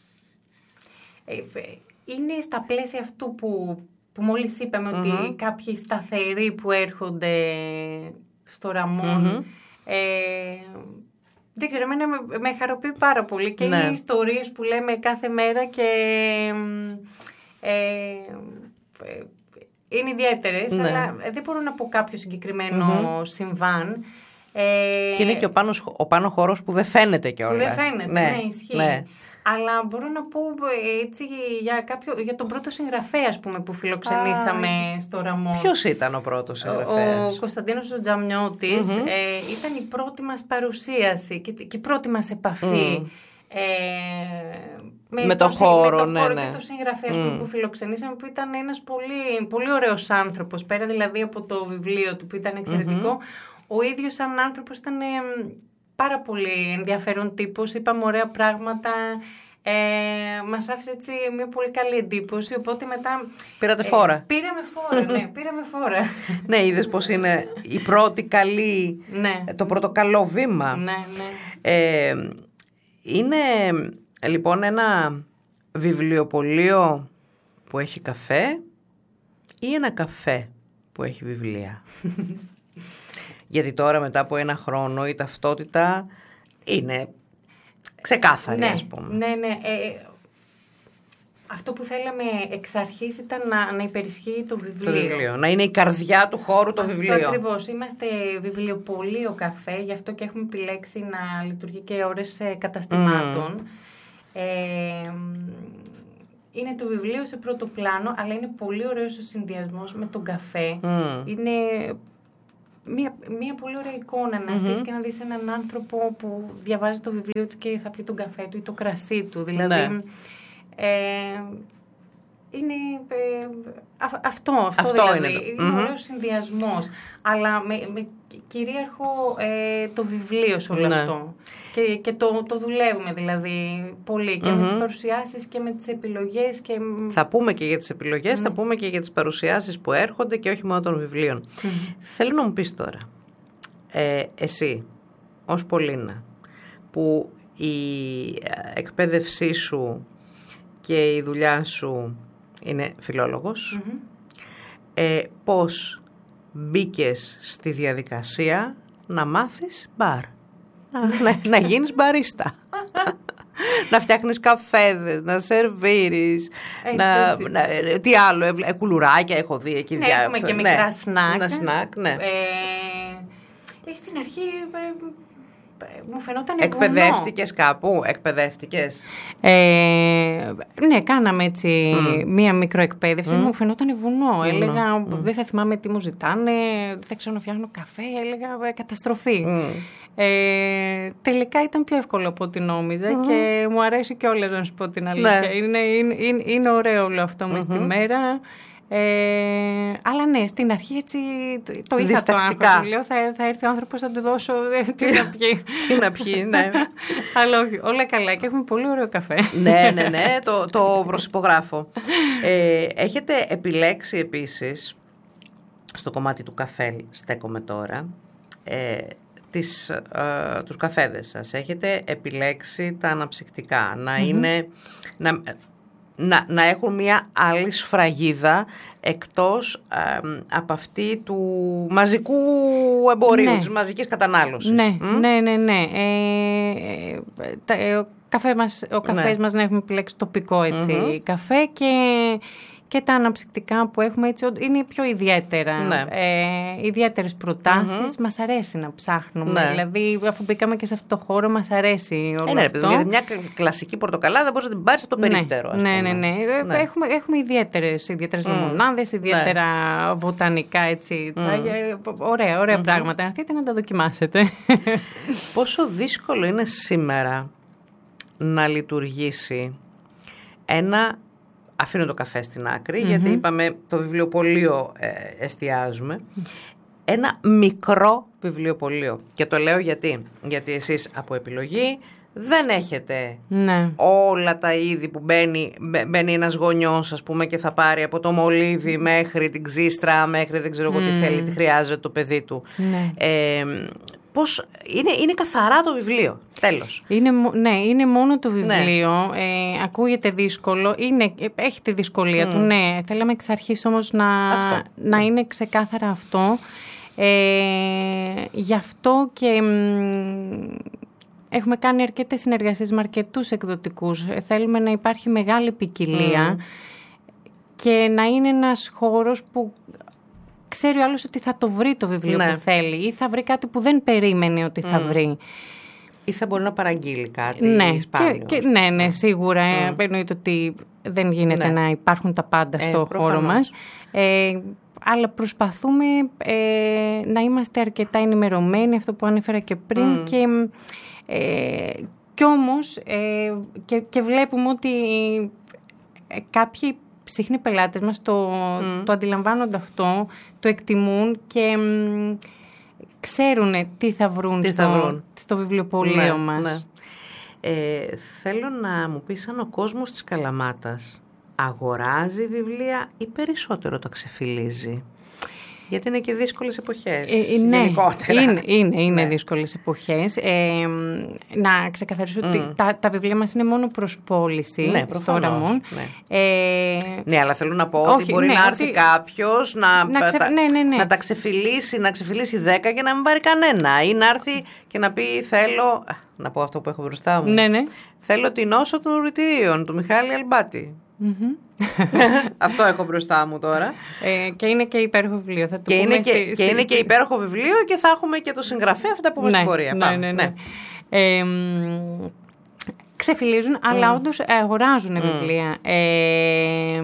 Ε, είναι στα πλαίσια αυτού που, που μόλις είπαμε, mm-hmm. ότι κάποιοι σταθεροί που έρχονται στο ραμόν... Mm-hmm. Ε, δεν ξέρω, εμένα με, με χαροποιεί πάρα πολύ και ναι. είναι ιστορίες που λέμε κάθε μέρα και ε, ε, είναι ιδιαίτερες, ναι. αλλά δεν μπορώ να πω κάποιο συγκεκριμένο mm-hmm. συμβάν. Ε, και είναι και ο πάνω, ο πάνω χώρος που δεν φαίνεται κιόλας. Που δεν φαίνεται, ναι, ναι ισχύει. Ναι. Αλλά μπορώ να πω έτσι για, κάποιο, για τον πρώτο συγγραφέα, ας πούμε, που φιλοξενήσαμε Α, στο ραμόν. Ποιος ήταν ο πρώτος συγγραφέας? Ο, ο Κωνσταντίνος ο Τζαμιώτης. Mm-hmm. Ε, ήταν η πρώτη μας παρουσίαση και, και η πρώτη μας επαφή. Mm. Ε, με, με το, το χώρο, με το ναι, χώρο ναι. και το συγγραφέα mm. που φιλοξενήσαμε, που ήταν ένας πολύ, πολύ ωραίος άνθρωπος. Πέρα δηλαδή από το βιβλίο του που ήταν εξαιρετικό, mm-hmm. ο ίδιος σαν άνθρωπος ήταν... Ε, πάρα πολύ ενδιαφέρον τύπος, είπαμε ωραία πράγματα, ε, μας άφησε έτσι μια πολύ καλή εντύπωση, οπότε μετά... Πήρατε φόρα. Ε, πήραμε φόρα, ναι, πήραμε φόρα. Ναι, είδες πως είναι η πρώτη καλή, ναι. το πρώτο καλό βήμα. Ναι, ναι. Ε, είναι λοιπόν ένα βιβλιοπωλείο που έχει καφέ ή ένα καφέ που έχει βιβλία? Γιατί τώρα μετά από ένα χρόνο η ταυτότητα είναι ξεκάθαρη, ναι, ας πούμε. Ναι, ναι. Ε, αυτό που θέλαμε εξ αρχής ήταν να, να υπερισχύει το βιβλίο. Το βιβλίο. Να είναι η καρδιά του χώρου το αυτό βιβλίο. Ακριβώς. Είμαστε βιβλιοπωλείο καφέ, γι' αυτό και έχουμε επιλέξει να λειτουργεί και ώρες καταστημάτων. Mm. Ε, είναι το βιβλίο σε πρώτο πλάνο, αλλά είναι πολύ ωραίος ο συνδυασμός με τον καφέ. Mm. Είναι... Μία, μία πολύ ωραία εικόνα να mm-hmm. δεις και να δεις έναν άνθρωπο που διαβάζει το βιβλίο του και θα πιει τον καφέ του ή το κρασί του. Δηλαδή, ναι. ε, είναι ε, α, αυτό, αυτό, αυτό δηλαδή. Είναι, είναι mm-hmm. ωραίος συνδυασμός, αλλά με, με κυρίαρχο ε, το βιβλίο σε όλο ναι. αυτό. Και, και το, το δουλεύουμε δηλαδή πολύ και mm-hmm. με τις παρουσιάσεις και με τις επιλογές. Και... Θα πούμε και για τις επιλογές, mm. θα πούμε και για τις παρουσιάσεις που έρχονται και όχι μόνο των βιβλίων. Mm. Θέλω να μου πεις τώρα, ε, εσύ ως Πολίνα, που η εκπαίδευσή σου και η δουλειά σου είναι φιλόλογος, mm-hmm. ε, πώς μπήκες στη διαδικασία να μάθεις μπαρ? να, να γίνεις μπαρίστα. Να φτιάχνεις καφέδες, να σερβίρεις, έτσι, να, έτσι. Να, τι άλλο, ε, ε, κουλουράκια έχω δει εκεί. Ναι, έχουμε και μικρά ναι, σνακ. Ένα σνακ, ναι. Ε, στην αρχή ε, μου φαινόταν εκπαιδεύτηκες βουνό. Κάπου, εκπαιδεύτηκες. Ε, ναι, κάναμε έτσι mm. μία μικροεκπαίδευση. Mm. Μου φαινόταν βουνό. Mm. Έλεγα, mm. δεν θα θυμάμαι τι μου ζητάνε, δεν θα ξέρω να φτιάχνω καφέ. Έλεγα, καταστροφή. Mm. Ε, τελικά ήταν πιο εύκολο από ό,τι νόμιζα mm-hmm. και μου αρέσει κιόλας να σου πω την αλήθεια. Ναι. Είναι, είναι, είναι, είναι ωραίο όλο αυτό mm-hmm. μες στη μέρα. Ε, αλλά ναι, στην αρχή έτσι το είχα διστακτικά. Το άνθρωπο. Λέω, θα, θα έρθει ο άνθρωπος να του δώσω τι να πιει. Τι να πιει, ναι. Αλλά όχι, όλα καλά και έχουμε πολύ ωραίο καφέ. Ναι, ναι, ναι, το, το προσυπογράφω. Ε, έχετε επιλέξει επίσης, στο κομμάτι του καφέ στέκομαι τώρα, ε, τις, ε, τους καφέδες σας. Έχετε επιλέξει τα αναψυκτικά, να mm-hmm. είναι... Να, να, να έχουν μια άλλη σφραγίδα εκτός ε, από αυτή του μαζικού εμπορίου, ναι. της μαζικής κατανάλωσης. Ναι, mm? ναι, ναι, ναι. Ε, τα, ε, ο, καφέ μας, ο καφές ναι. μας να έχουμε επιλέξει τοπικό έτσι, mm-hmm. καφέ και... και τα αναψυκτικά που έχουμε έτσι είναι πιο ιδιαίτερα. Ναι. Ε, ιδιαίτερες προτάσεις. Mm-hmm. Μας αρέσει να ψάχνουμε. Ναι. Δηλαδή, αφού μπήκαμε και σε αυτό το χώρο, μας αρέσει όλο ε, ναι, αυτό. Γιατί μια κλασική πορτοκαλάδα μπορείς να την πάρεις από το περίπτερο. Ναι, ναι, ναι, ναι. ναι. Έχουμε, έχουμε ιδιαίτερες, ιδιαίτερες mm. λεμονάδες, ιδιαίτερα ναι. βοτανικά έτσι, τσάγια. Mm. Ωραία, ωραία mm-hmm. πράγματα. Αυτή ήταν να τα δοκιμάσετε. Πόσο δύσκολο είναι σήμερα να λειτουργήσει ένα... Αφήνω το καφέ στην άκρη, mm-hmm. γιατί είπαμε το βιβλιοπωλείο ε, εστιάζουμε. Ένα μικρό βιβλιοπωλείο. Και το λέω γιατί. Γιατί εσείς από επιλογή δεν έχετε ναι. όλα τα είδη που μπαίνει, μπαίνει ένας γονιός, ας πούμε, και θα πάρει από το μολύβι μέχρι την ξύστρα, μέχρι δεν ξέρω εγώ mm. τι θέλει, τι χρειάζεται το παιδί του. Ναι. Ε, πώς, είναι, είναι καθαρά το βιβλίο. Τέλος. Είναι, ναι, είναι μόνο το βιβλίο. Ναι. Ε, ακούγεται δύσκολο. Είναι, έχει τη δυσκολία mm. του. Ναι, θέλαμε εξ αρχής όμως να, να είναι ξεκάθαρα αυτό. Ε, γι' αυτό και μ, έχουμε κάνει αρκετές συνεργασίες με αρκετούς εκδοτικούς. Θέλουμε να υπάρχει μεγάλη ποικιλία mm. και να είναι ένας χώρος που ξέρει ο άλλος ότι θα το βρει το βιβλίο ναι. που θέλει ή θα βρει κάτι που δεν περίμενε ότι θα mm. βρει. Ή θα μπορεί να παραγγείλει κάτι ναι, σπάνιο. Και, και, ναι, ναι, σίγουρα. Mm. Εννοείται ότι δεν γίνεται ναι. να υπάρχουν τα πάντα ε, στο προφανώς. χώρο μας. Ε, αλλά προσπαθούμε ε, να είμαστε αρκετά ενημερωμένοι, αυτό που ανέφερα και πριν. Mm. Και, ε, κι όμως ε, και, και βλέπουμε ότι ε, κάποιοι ψυχνοί πελάτες μας το, mm. το αντιλαμβάνονται αυτό, το εκτιμούν και... ξέρουν τι θα βρουν, τι στο, θα βρουν. στο βιβλιοπωλείο ναι, μας. Ναι. Ε, θέλω να μου πεις αν ο κόσμος της Καλαμάτας αγοράζει βιβλία ή περισσότερο τα ξεφυλίζει. Γιατί είναι και δύσκολες εποχές. Ε, ναι, γενικότερα. είναι, είναι, είναι ναι. δύσκολες εποχές. Ε, να ξεκαθαρίσω mm. ότι τα, τα βιβλία μας είναι μόνο προς πώληση ναι, στο Ραμόν. Ναι. Ε, ναι, αλλά θέλω να πω όχι, ότι μπορεί ναι, να έρθει ότι... κάποιος να, να, ξε... τα, ναι, ναι, ναι. να τα ξεφυλίσει, να ξεφυλίσει δέκα και να μην πάρει κανένα. Ή να έρθει και να πει θέλω, να πω αυτό που έχω μπροστά μου, ναι, ναι. θέλω την όσο των ουρητηρίων του Μιχάλη Αλμπάτη. Mm-hmm. Αυτό έχω μπροστά μου τώρα. Ε, και είναι και υπέροχο βιβλίο. Θα το και πούμε είναι, στη, και, στη, και, είναι στη... και υπέροχο βιβλίο και θα έχουμε και το συγγραφέα, θα τα πούμε ναι, στην πορεία. Ναι, ναι, ναι. ναι. Ε, ξεφυλίζουν, mm. αλλά όντως αγοράζουν mm. βιβλία. Ε,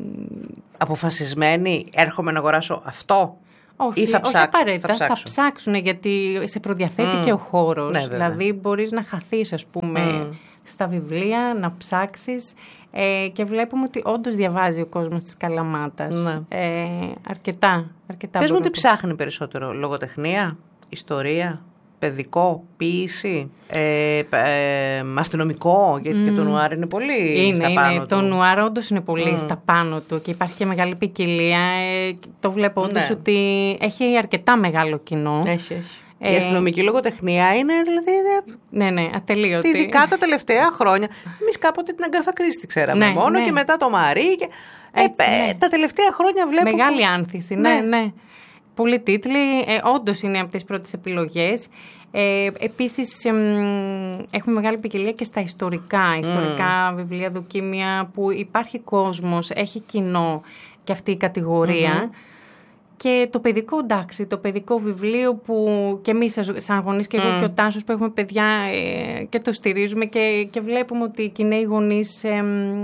Αποφασισμένοι, έρχομαι να αγοράσω αυτό. Όχι, ή θα, όχι ψάξουν, απαραίτητα, θα, θα ψάξουν γιατί σε προδιαθέτει mm. και ο χώρος. Ναι, δηλαδή μπορείς να χαθείς, ας πούμε, mm. στα βιβλία, να ψάξεις ε, και βλέπουμε ότι όντως διαβάζει ο κόσμος της Καλαμάτας. Ναι. Ε, αρκετά, αρκετά. Πες μου τι ψάχνει περισσότερο, λογοτεχνία, ιστορία, παιδικό, ποίηση, ε, ε, αστυνομικό, γιατί mm. και το νουάρ είναι πολύ είναι, στα πάνω είναι, του. Το νουάρ όντως είναι πολύ mm. στα πάνω του και υπάρχει και μεγάλη ποικιλία. Ε, το βλέπω όντως ναι. ότι έχει αρκετά μεγάλο κοινό. Έχει, έχει. Ε, η αστυνομική λογοτεχνία είναι δηλαδή... Ναι, ναι, ατελείωτη. Ειδικά τα τελευταία χρόνια. Εμείς κάποτε την Αγκάθα Κρίστη ξέραμε ναι, μόνο ναι. και μετά το Μαρί. Και... Έτσι, ε, ναι. Τα τελευταία χρόνια βλέπω... Μεγάλη που... άνθηση, ναι, ναι. ναι. Πολλοί τίτλοι, ε, όντως είναι από τις πρώτες επιλογές. Ε, επίσης, ε, έχουμε μεγάλη ποικιλία και στα ιστορικά. Ιστορικά mm. βιβλία, δοκίμια, που υπάρχει κόσμος, έχει κοινό και αυτή η κατηγορία. Mm-hmm. Και το παιδικό, εντάξει, το παιδικό βιβλίο που και εμείς σαν γονείς και εγώ mm. και ο Τάσος που έχουμε παιδιά ε, και το στηρίζουμε και, και βλέπουμε ότι οι κοινοί γονείς ε,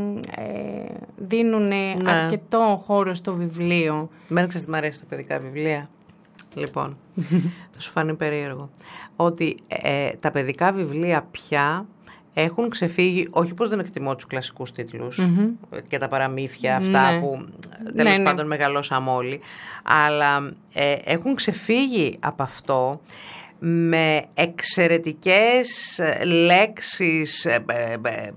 ε, δίνουν ναι. αρκετό χώρο στο βιβλίο. Μένω ξέρεις τι μ' αρέσει τα παιδικά βιβλία. Λοιπόν, θα σου φάνει περίεργο. Ότι ε, τα παιδικά βιβλία πια έχουν ξεφύγει, όχι πως δεν εκτιμώ τους κλασικούς τίτλους mm-hmm. και τα παραμύθια αυτά ναι. που τέλος ναι, πάντων ναι. μεγαλώσαμε όλοι, αλλά ε, έχουν ξεφύγει από αυτό με εξαιρετικές λέξεις, ε, ε,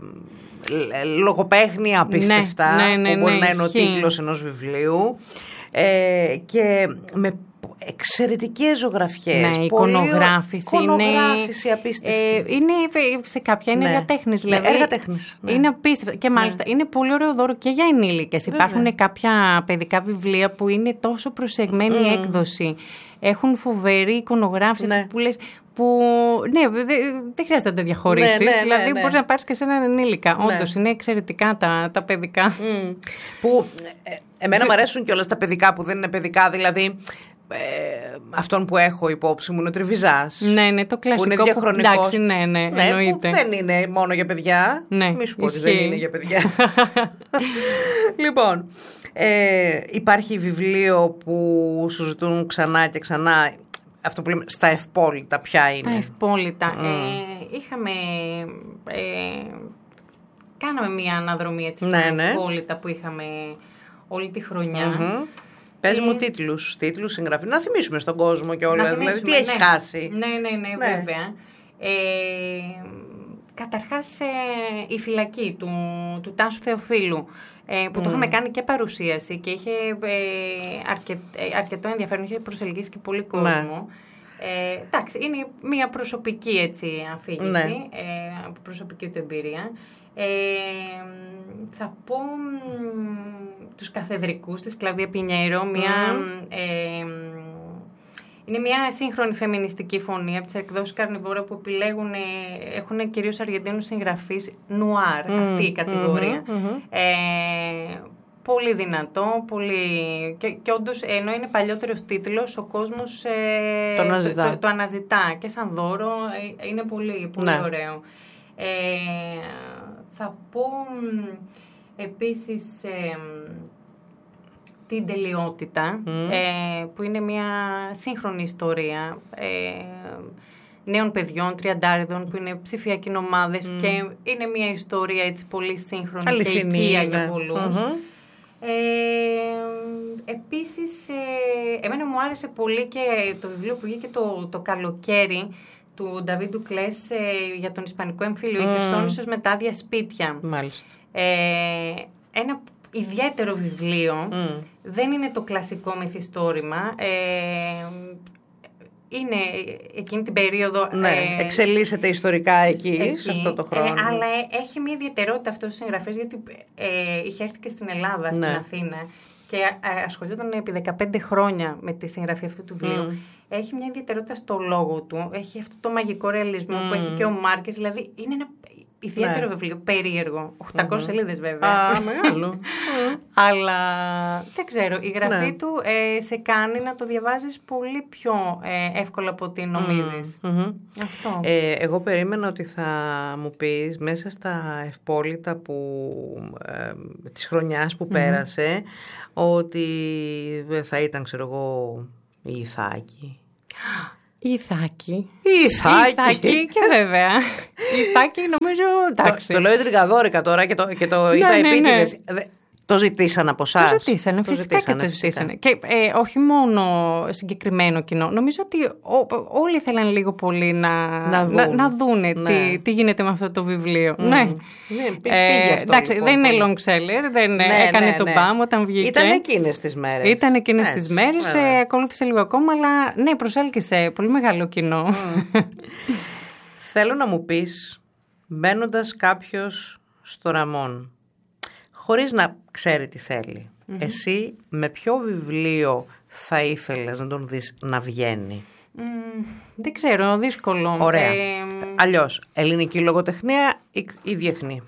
ε, λογοπαίχνια απίστευτα, ναι, ναι, ναι, που μπορεί ναι, να είναι ο ισχύει. τίτλος ενός βιβλίου ε, και με εξαιρετικές ζωγραφιές. Ναι, εικονογράφηση. Εικονογράφηση είναι, απίστευτη. Ε, είναι σε κάποια είναι ναι. έργα τέχνης. Δηλαδή, ναι, έργα τέχνης. Ναι. Είναι απίστευτα. Και μάλιστα ναι. είναι πολύ ωραίο δώρο και για ενήλικες. Βέβαια. Υπάρχουν κάποια παιδικά βιβλία που είναι τόσο προσεγμένη mm. έκδοση. Έχουν φοβερή εικονογράφηση ναι. που λες, που ναι, δεν δε χρειάζεται να τα διαχωρίσεις. Ναι, ναι, ναι, δηλαδή ναι. μπορείς να πάρεις και σε έναν ενήλικα. Ναι. Όντως, είναι εξαιρετικά τα, τα παιδικά. Mm. Που ε, εμένα μου αρέσουν κιόλας τα παιδικά που δεν είναι παιδικά, δηλαδή ε, αυτόν που έχω υπόψη μου είναι ο Τριβιζάς. Ναι, ναι, το κλασικό. Που είναι διαχρονικός. Εντάξει, ναι, ναι, ναι, εννοείται. Που δεν είναι μόνο για παιδιά. Ναι, μη σου πω ότι δεν είναι για παιδιά. Λοιπόν, ε, υπάρχει βιβλίο που σου ζητούν ξανά και ξανά. Αυτό που λέμε στα ευπόλυτα, ποια είναι? Στα ευπόλυτα. Mm. Ε, είχαμε... Ε, κάναμε μία αναδρομή έτσι, ναι, στα ναι. ευπόλυτα που είχαμε όλη τη χρονιά. Mm-hmm. Πες ε, μου τίτλους, τίτλους, συγγραφή. Να θυμίσουμε στον κόσμο κιόλας, δηλαδή τι ναι. έχει χάσει. Ναι, ναι, ναι, ναι. βέβαια. Ε, καταρχάς, ε, η φυλακή του, του Τάσου Θεοφίλου, ε, που mm. το είχαμε κάνει και παρουσίαση και είχε ε, αρκε, ε, αρκετό ενδιαφέρον, είχε προσελκύσει και πολύ κόσμο. Ναι. Ε, εντάξει, είναι μια προσωπική έτσι, αφήγηση, ναι. ε, προσωπική του εμπειρία. Ε, θα πω μ, τους καθεδρικούς της Κλαβδία Πινιέρο, μια... Mm. Ε, είναι μια σύγχρονη φεμινιστική φωνή από τις εκδόσεις Καρνιβόρα που επιλέγουν, έχουν κυρίως Αργεντίνους συγγραφείς, νουάρ, mm. αυτή η κατηγορία. Mm-hmm, mm-hmm. Ε, πολύ δυνατό, πολύ... Και, και όντως, ενώ είναι παλιότερος τίτλος, ο κόσμος ε, το, αναζητά. Το, το, το αναζητά και σαν δώρο, ε, είναι πολύ, πολύ ναι. ωραίο. Ε, θα πω επίσης... Ε, την τελειότητα, mm. ε, που είναι μια σύγχρονη ιστορία ε, νέων παιδιών, τριαντάριδων, που είναι ψηφιακοί ομάδες mm. και είναι μια ιστορία έτσι πολύ σύγχρονη αληθινή, και οικία για πολλούς. Mm-hmm. Ε, επίσης, ε, εμένα μου άρεσε πολύ και το βιβλίο που βγήκε το, το καλοκαίρι του Νταβίντ Ντουκλές ε, για τον Ισπανικό εμφύλιο, mm. η Χερσόνησος με τα άδεια σπίτια. Μάλιστα. Ε, ένα ιδιαίτερο βιβλίο, mm. δεν είναι το κλασικό μυθιστόρημα, ε, είναι εκείνη την περίοδο... Ναι, ε, εξελίσσεται ιστορικά εκεί, εκεί, σε αυτό το χρόνο. Ε, αλλά έχει μια ιδιαιτερότητα αυτός ο συγγραφέας, γιατί ε, είχε έρθει και στην Ελλάδα, στην ναι. Αθήνα, και ε, ασχολιόταν επί δεκαπέντε χρόνια με τη συγγραφή αυτού του βιβλίου. Mm. Έχει μια ιδιαιτερότητα στο λόγο του, έχει αυτό το μαγικό ρεαλισμό mm. που έχει και ο Μάρκες, δηλαδή είναι ένα... ιδιαίτερο ναι. βιβλίο, περίεργο. οκτακόσιες mm-hmm. σελίδες βέβαια. Α, μεγάλο. Αλλά δεν ξέρω, η γραφή ναι. του ε, σε κάνει να το διαβάζεις πολύ πιο ε, εύκολα από ό,τι νομίζεις. Mm-hmm. Αυτό. Ε, εγώ περίμενα ότι θα μου πεις μέσα στα ευπόλυτα που, ε, της χρονιάς που mm-hmm. πέρασε, ότι θα ήταν, ξέρω εγώ, η Ιθάκη. Η Ιθάκη. Η Ιθάκη. Η Ιθάκη και βέβαια. Η Ιθάκη νομίζω, εντάξει. Το, το λέω εντριγαδόρικα τώρα και το, και το είπα ναι, επίτηδες. Ναι, ναι. Το ζητήσαν από εσάς. Το ζητήσανε, το φυσικά ζητήσανε, και το ζητήσανε. Και ε, όχι μόνο συγκεκριμένο κοινό. Νομίζω ότι ό, όλοι θέλαν λίγο πολύ να, να, δουν. να, να δούνε ναι. τι, τι γίνεται με αυτό το βιβλίο. Mm. Ναι. Ναι, πήγε αυτό, εντάξει, λοιπόν, δεν είναι long seller, δεν ναι, έκανε ναι, το ναι. μπαμ όταν βγήκε. Ήταν εκείνες τις μέρες. Ήταν εκείνες τις μέρες, ε, ακολούθησε λίγο ακόμα, αλλά ναι, προσέλκυσε πολύ μεγάλο κοινό. Mm. Θέλω να μου πεις, μπαίνοντας κάποιος στο Ραμόν, χωρίς να ξέρει τι θέλει, mm-hmm. εσύ με ποιο βιβλίο θα ήθελες να τον δεις να βγαίνει? Mm, δεν ξέρω, δύσκολο. Ωραία. Ε, Αλλιώς, ελληνική λογοτεχνία ή, ή διεθνή?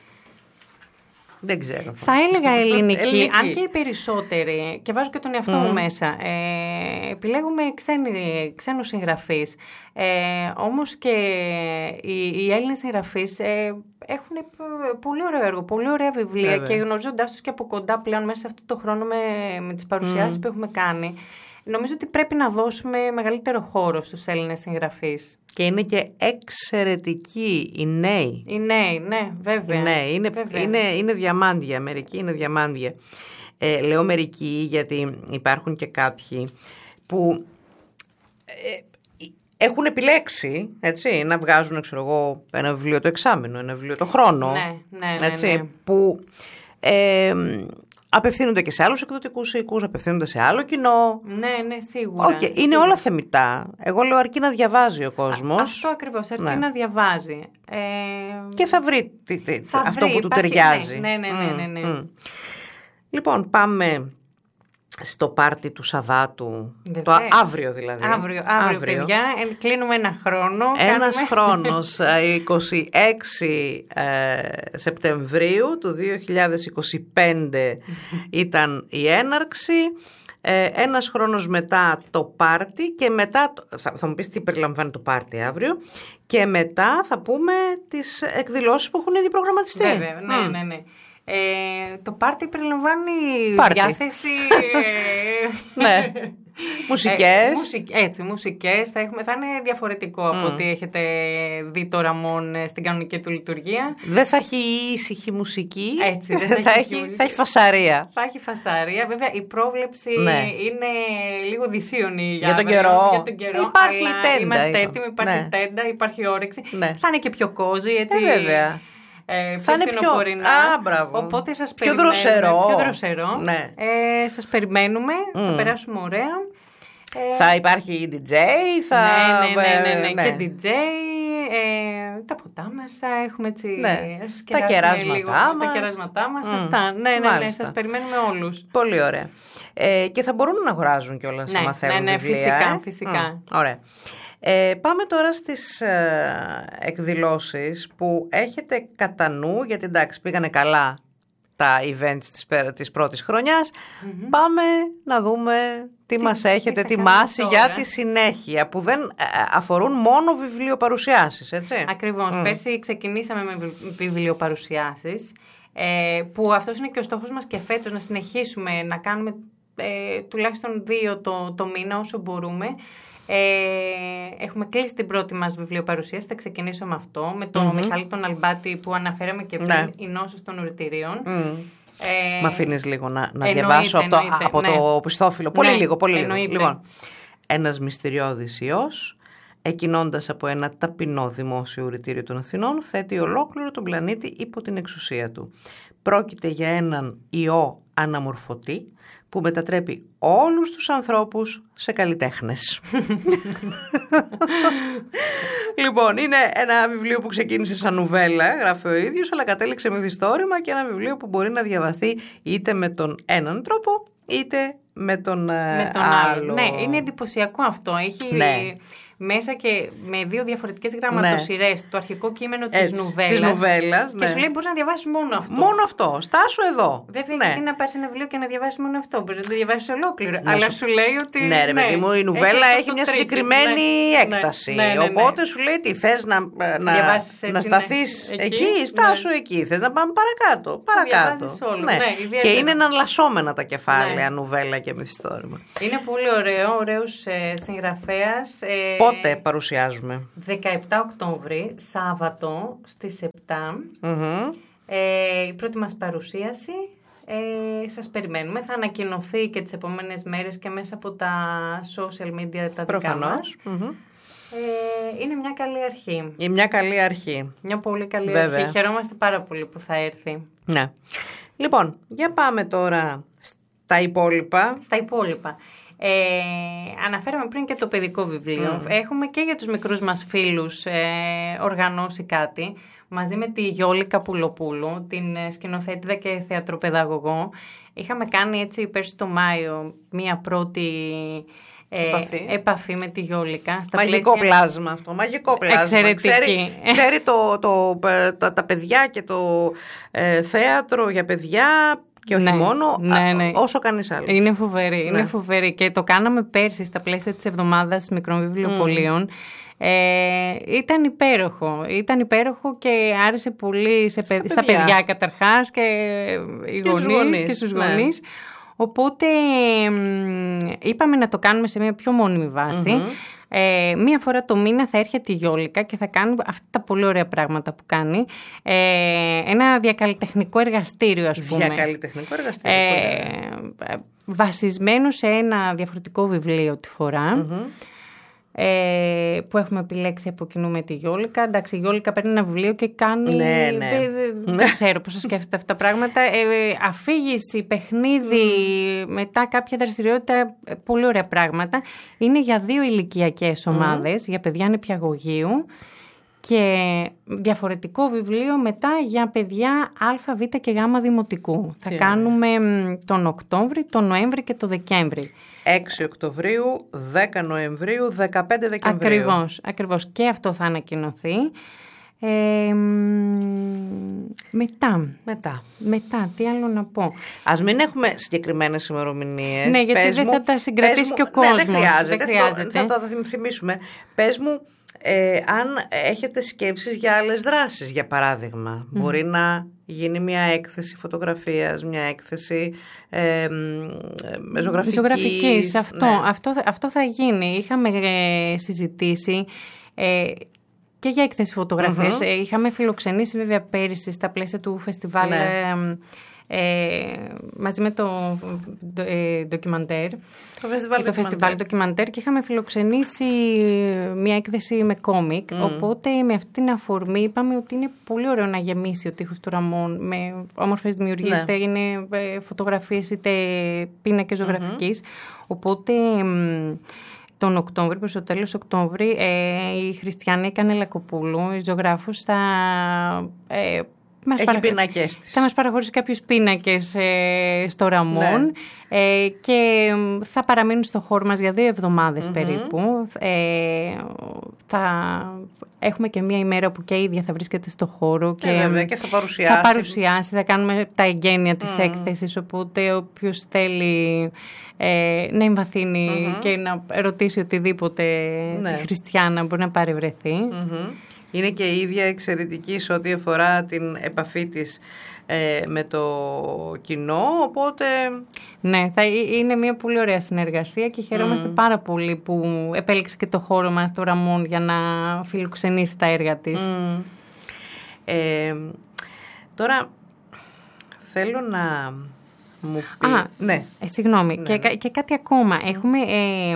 Δεν ξέρω. Θα έλεγα ελληνική, ελληνική, αν και οι περισσότεροι, και βάζω και τον εαυτό mm. μου μέσα, ε, επιλέγουμε ξένοι, ξένους συγγραφείς. Ε, όμως και οι, οι Έλληνες συγγραφείς ε, έχουν πολύ ωραίο έργο, πολύ ωραία βιβλία. Βέβαια. Και γνωρίζοντάς τους και από κοντά πλέον μέσα σε αυτό το χρόνο με, με τις παρουσιάσεις mm. που έχουμε κάνει, νομίζω ότι πρέπει να δώσουμε μεγαλύτερο χώρο στους Έλληνες συγγραφείς. Και είναι και εξαιρετικοί οι νέοι. Οι νέοι, ναι, βέβαια. Οι νέοι, είναι, βέβαια. είναι, είναι διαμάντια, μερικοί είναι διαμάντια. Ε, λέω μερικοί γιατί υπάρχουν και κάποιοι που ε, έχουν επιλέξει, έτσι, να βγάζουν, ξέρω εγώ, ένα βιβλίο το εξάμηνο, ένα βιβλίο το χρόνο. Ναι, ναι, ναι. Έτσι, ναι. που... Ε, απευθύνονται και σε άλλους εκδοτικούς οίκους, απευθύνονται σε άλλο κοινό. Ναι, ναι, σίγουρα. Okay, είναι σίγουρα. όλα θεμιτά. Εγώ λέω αρκεί να διαβάζει ο κόσμος. Α, αυτό ακριβώς, αρκεί ναι. να διαβάζει. Ε... Και θα βρει τι, τι, θα αυτό βρει, που του υπάρχει, ταιριάζει. Ναι, ναι, ναι. ναι, ναι, ναι. Mm. Λοιπόν, πάμε στο πάρτι του Σαββάτου. Βεβαίως. Το αύριο δηλαδή. Αύριο, αύριο, αύριο. Παιδιά, κλείνουμε ένα χρόνο. Ένας κάνουμε... χρόνος, είκοσι έξι Σεπτεμβρίου του δύο χιλιάδες είκοσι πέντε ήταν η έναρξη. Ε, ένας χρόνος μετά το πάρτι και μετά, θα, θα μου πεις τι περιλαμβάνει το πάρτι αύριο, και μετά θα πούμε τις εκδηλώσεις που έχουν ήδη προγραμματιστεί. Βέβαια, ναι, mm. ναι, ναι. Ε, το πάρτι περιλαμβάνει πάρτι. διάθεση... ναι. Μουσικές. Ε, μουσικ, έτσι, μουσικές. Θα, έχουμε, θα είναι διαφορετικό mm. από ό,τι έχετε δει το Ραμόν στην κανονική του λειτουργία. Δεν θα έχει ήσυχη μουσική. Έτσι, δεν θα, θα, έχει, έχει, θα έχει φασαρία. Θα έχει φασαρία. Βέβαια, η πρόβλεψη ναι. είναι λίγο δυσίωνη για, για, τον καιρό. για τον καιρό. Υπάρχει αλλά τέντα. Είμαστε είπα. έτοιμοι, υπάρχει ναι. τέντα, υπάρχει όρεξη. Ναι. Θα είναι και πιο κόζι, έτσι. Ε, βέβαια. Ε, θα είναι πιο... Α, μπράβο. Οπότε σας πιο δροσερό. Πιο δροσερό. Ναι. Ε, σας περιμένουμε. Mm. Θα περάσουμε ωραία. Ε, θα υπάρχει ντι τζέι, θα... Ναι, ναι, ναι, ναι, ναι. και ντι τζέι, ε, τα ποτά μας θα έχουμε έτσι... Ναι. Τα κεράσματά λίγο, μας. Τα κεράσματά μας, mm. αυτά. Ναι, ναι, ναι, σας περιμένουμε όλους. Πολύ ωραία. Ε, και θα μπορούν να αγοράζουν κιόλας, ναι, άμα θέλουν ναι, ναι, βιβλία. φυσικά, ε? φυσικά. Mm, ωραία. Ε, πάμε τώρα στις ε, εκδηλώσεις που έχετε κατά νου, γιατί εντάξει πήγανε καλά τα events της, της πρώτης χρονιάς. Mm-hmm. Πάμε να δούμε τι, τι μας έχετε ετοιμάσει για τη συνέχεια, που δεν ε, αφορούν μόνο βιβλιοπαρουσιάσεις, έτσι. Ακριβώς. Mm. Πέρσι ξεκινήσαμε με βιβλιοπαρουσιάσεις, ε, που αυτός είναι και ο στόχος μας και φέτος, να συνεχίσουμε να κάνουμε ε, τουλάχιστον δύο το, το μήνα όσο μπορούμε. Ε, έχουμε κλείσει την πρώτη μας βιβλιοπαρουσίαση. Θα ξεκινήσω με αυτό, με τον mm-hmm. Μιχάλη τον Αλμπάτη που αναφέραμε και πριν, ναι. η νόσος των ουρητηρίων. Mm. Ε, Μ' αφήνεις λίγο να, να εννοείται, διαβάσω από, το, από ναι. το πιστόφυλλο. Πολύ ναι, λίγο, πολύ εννοείται. λίγο. Λοιπόν, ένας μυστηριώδης ιός, εκκινώντας από ένα ταπεινό δημόσιο ουρητήριο των Αθηνών, θέτει ολόκληρο τον πλανήτη υπό την εξουσία του. Πρόκειται για έναν ιό αναμορφωτή που μετατρέπει όλους τους ανθρώπους σε καλλιτέχνες. Λοιπόν, είναι ένα βιβλίο που ξεκίνησε σαν νουβέλα, γράφει ο ίδιος, αλλά κατέληξε με μυθιστόρημα, και ένα βιβλίο που μπορεί να διαβαστεί είτε με τον έναν τρόπο, είτε με τον, με τον άλλο. άλλο. Ναι, είναι εντυπωσιακό αυτό. Έχει... Ναι. Μέσα και με δύο διαφορετικές γραμματοσυρές, ναι. το αρχικό κείμενο της Έτσι, νουβέλας. Της νουβέλας, ναι. Και σου λέει μπορείς να διαβάσεις μόνο αυτό. Μόνο αυτό. Στάσου εδώ. Βέβαια, ναι. γιατί να πάρεις ένα βιβλίο και να διαβάσεις μόνο αυτό. Μπορείς να το διαβάσεις ολόκληρο. Ναι, αλλά σου... σου λέει ότι. Ναι, ρε παιδί ναι, μου, η νουβέλα έχει, έχει μια συγκεκριμένη ναι, έκταση. Ναι, ναι, ναι, ναι. Οπότε σου λέει τι θες να, να, να σταθείς ναι. εκεί, εκεί, στάσου ναι. εκεί. Θες να πάμε παρακάτω. Παρακάτω. Όλο, ναι. Ναι, και είναι εναλλασσόμενα τα κεφάλαια, ναι. νουβέλα και μυθιστόρημα. Είναι πολύ ωραίο, ωραίος ε, συγγραφέας. Ε, Πότε παρουσιάζουμε? δεκαεπτά Οκτώβρη, Σάββατο στις επτά. Mm-hmm. Ε, η πρώτη μας παρουσίαση. Ε, σας περιμένουμε. Θα ανακοινωθεί και τις επόμενες μέρες και μέσα από τα social media τα δικά μας. Mm-hmm. Ε, είναι μια καλή αρχή. Είναι μια καλή αρχή. Μια πολύ καλή Βέβαια. αρχή. Χαιρόμαστε πάρα πολύ που θα έρθει. Ναι. Λοιπόν, για πάμε τώρα στα υπόλοιπα. Στα υπόλοιπα. Ε, αναφέραμε πριν και το παιδικό βιβλίο. Mm. Έχουμε και για τους μικρούς μας φίλους ε, οργανώσει κάτι μαζί με τη Γιώλη Καπουλοπούλου, την σκηνοθέτηδα και θεατροπαιδαγωγό. Είχαμε κάνει έτσι πέρσι το Μάιο μία πρώτη ε, επαφή. επαφή με τη Γιώλικα. Στα μαγικό πλαίσια... πλάσμα αυτό, μαγικό πλάσμα. Εξαιρετική. Ξέρει, ξέρει το, το, τα, τα παιδιά και το ε, θέατρο για παιδιά... Και όχι ναι, μόνο, ναι, ναι. όσο κανείς άλλο. Είναι φοβερή, ναι. είναι φοβερή. Και το κάναμε πέρσι στα πλαίσια της εβδομάδας μικρών βιβλιοπωλείων. Mm. Ε, ήταν υπέροχο. Ήταν υπέροχο και άρεσε πολύ σε στα, παιδιά. στα παιδιά καταρχάς και οι και γονείς, γονείς και στους ναι. γονείς. Οπότε είπαμε να το κάνουμε σε μια πιο μόνιμη βάση. Mm-hmm. Ε, μία φορά το μήνα θα έρχεται η Γιώλικα και θα κάνει αυτά τα πολύ ωραία πράγματα που κάνει. Ε, ένα διακαλλιτεχνικό εργαστήριο, ας πούμε. Διακαλλιτεχνικό εργαστήριο. Ε, βασισμένο σε ένα διαφορετικό βιβλίο τη φορά. Mm-hmm. ε, που έχουμε επιλέξει από κοινού με τη Γιόλικα. Εντάξει, η Γιόλικα παίρνει ένα βιβλίο και κάνει... Ναι, ναι. Δεν, δεν, δεν ξέρω πώς θα σκέφτεται αυτά τα πράγματα. Ε, αφήγηση, παιχνίδι, mm. μετά κάποια δραστηριότητα, πολύ ωραία πράγματα. Είναι για δύο ηλικιακές ομάδες, mm. για παιδιά νηπιαγωγείου. Και διαφορετικό βιβλίο μετά για παιδιά Α, Β και Γ δημοτικού. Θα κάνουμε τον Οκτώβρη, τον Νοέμβρη και τον Δεκέμβρη. έξι Οκτωβρίου, δέκα Νοεμβρίου, δεκαπέντε Δεκεμβρίου. Ακριβώς, ακριβώς. Και αυτό θα ανακοινωθεί. Ε, μετά. Μετά. Μετά, τι άλλο να πω. Ας μην έχουμε συγκεκριμένες ημερομηνίες. Ναι, γιατί πες δεν μου, θα τα συγκρατήσει μου, και ο κόσμος. Ναι, δεν χρειάζεται. Δεν χρειάζεται. Θα, θα το θυμίσουμε. Πες μου, ε, αν έχετε σκέψεις για άλλες δράσεις, για παράδειγμα. Mm. Μπορεί να γίνει μια έκθεση φωτογραφίας, μια έκθεση ε, με ζωγραφικής. Ζωγραφικής, αυτό, ναι. αυτό, αυτό θα γίνει. Είχαμε ε, συζητήσει... Ε, και για έκθεση φωτογραφίες. Mm-hmm. Είχαμε φιλοξενήσει βέβαια πέρυσι στα πλαίσια του φεστιβάλ ναι. ε, μαζί με το ε, ντοκιμαντέρ. Το φεστιβάλ, το φεστιβάλ ντοκιμαντέρ και είχαμε φιλοξενήσει μια έκθεση με κόμικ. Mm. Οπότε με αυτή την αφορμή είπαμε ότι είναι πολύ ωραίο να γεμίσει ο τοίχος του Ραμόν με όμορφες δημιουργίες, είτε ναι. είναι φωτογραφίες είτε πίνακες ζωγραφικής. Mm-hmm. Οπότε... Τον Οκτώβρη, προς το τέλος Οκτώβρη, ε, η Χριστιανή Κανελακοπούλου, η ζωγράφος, θα, ε, μας Έχει παρα... πίνακες της. θα μας παραχωρήσει κάποιους πίνακες ε, στο Ραμόν ναι. ε, και θα παραμείνουν στο χώρο μας για δύο εβδομάδες mm-hmm. περίπου. Ε, θα έχουμε και μία ημέρα που και η ίδια θα βρίσκεται στο χώρο και, και, βέβαια, και θα παρουσιάσει. Θα παρουσιάσει, θα κάνουμε τα εγγένεια της mm. έκθεσης, οπότε όποιος θέλει... Ε, να εμβαθύνει mm-hmm. και να ρωτήσει οτιδήποτε ναι. τη Χριστιάνα μπορεί να παρευρεθεί. Mm-hmm. Είναι και η ίδια εξαιρετική σε ό,τι αφορά την επαφή της ε, με το κοινό, οπότε... Ναι, θα είναι μια πολύ ωραία συνεργασία και χαιρόμαστε mm. πάρα πολύ που επέλεξε και το χώρο μας το Ραμόν για να φιλοξενήσει τα έργα της. Mm. Ε, τώρα θέλω να... Μου πει. Α, ναι. Ε, συγγνώμη. Ναι, και, ναι. και κάτι ακόμα. Mm. Έχουμε ε,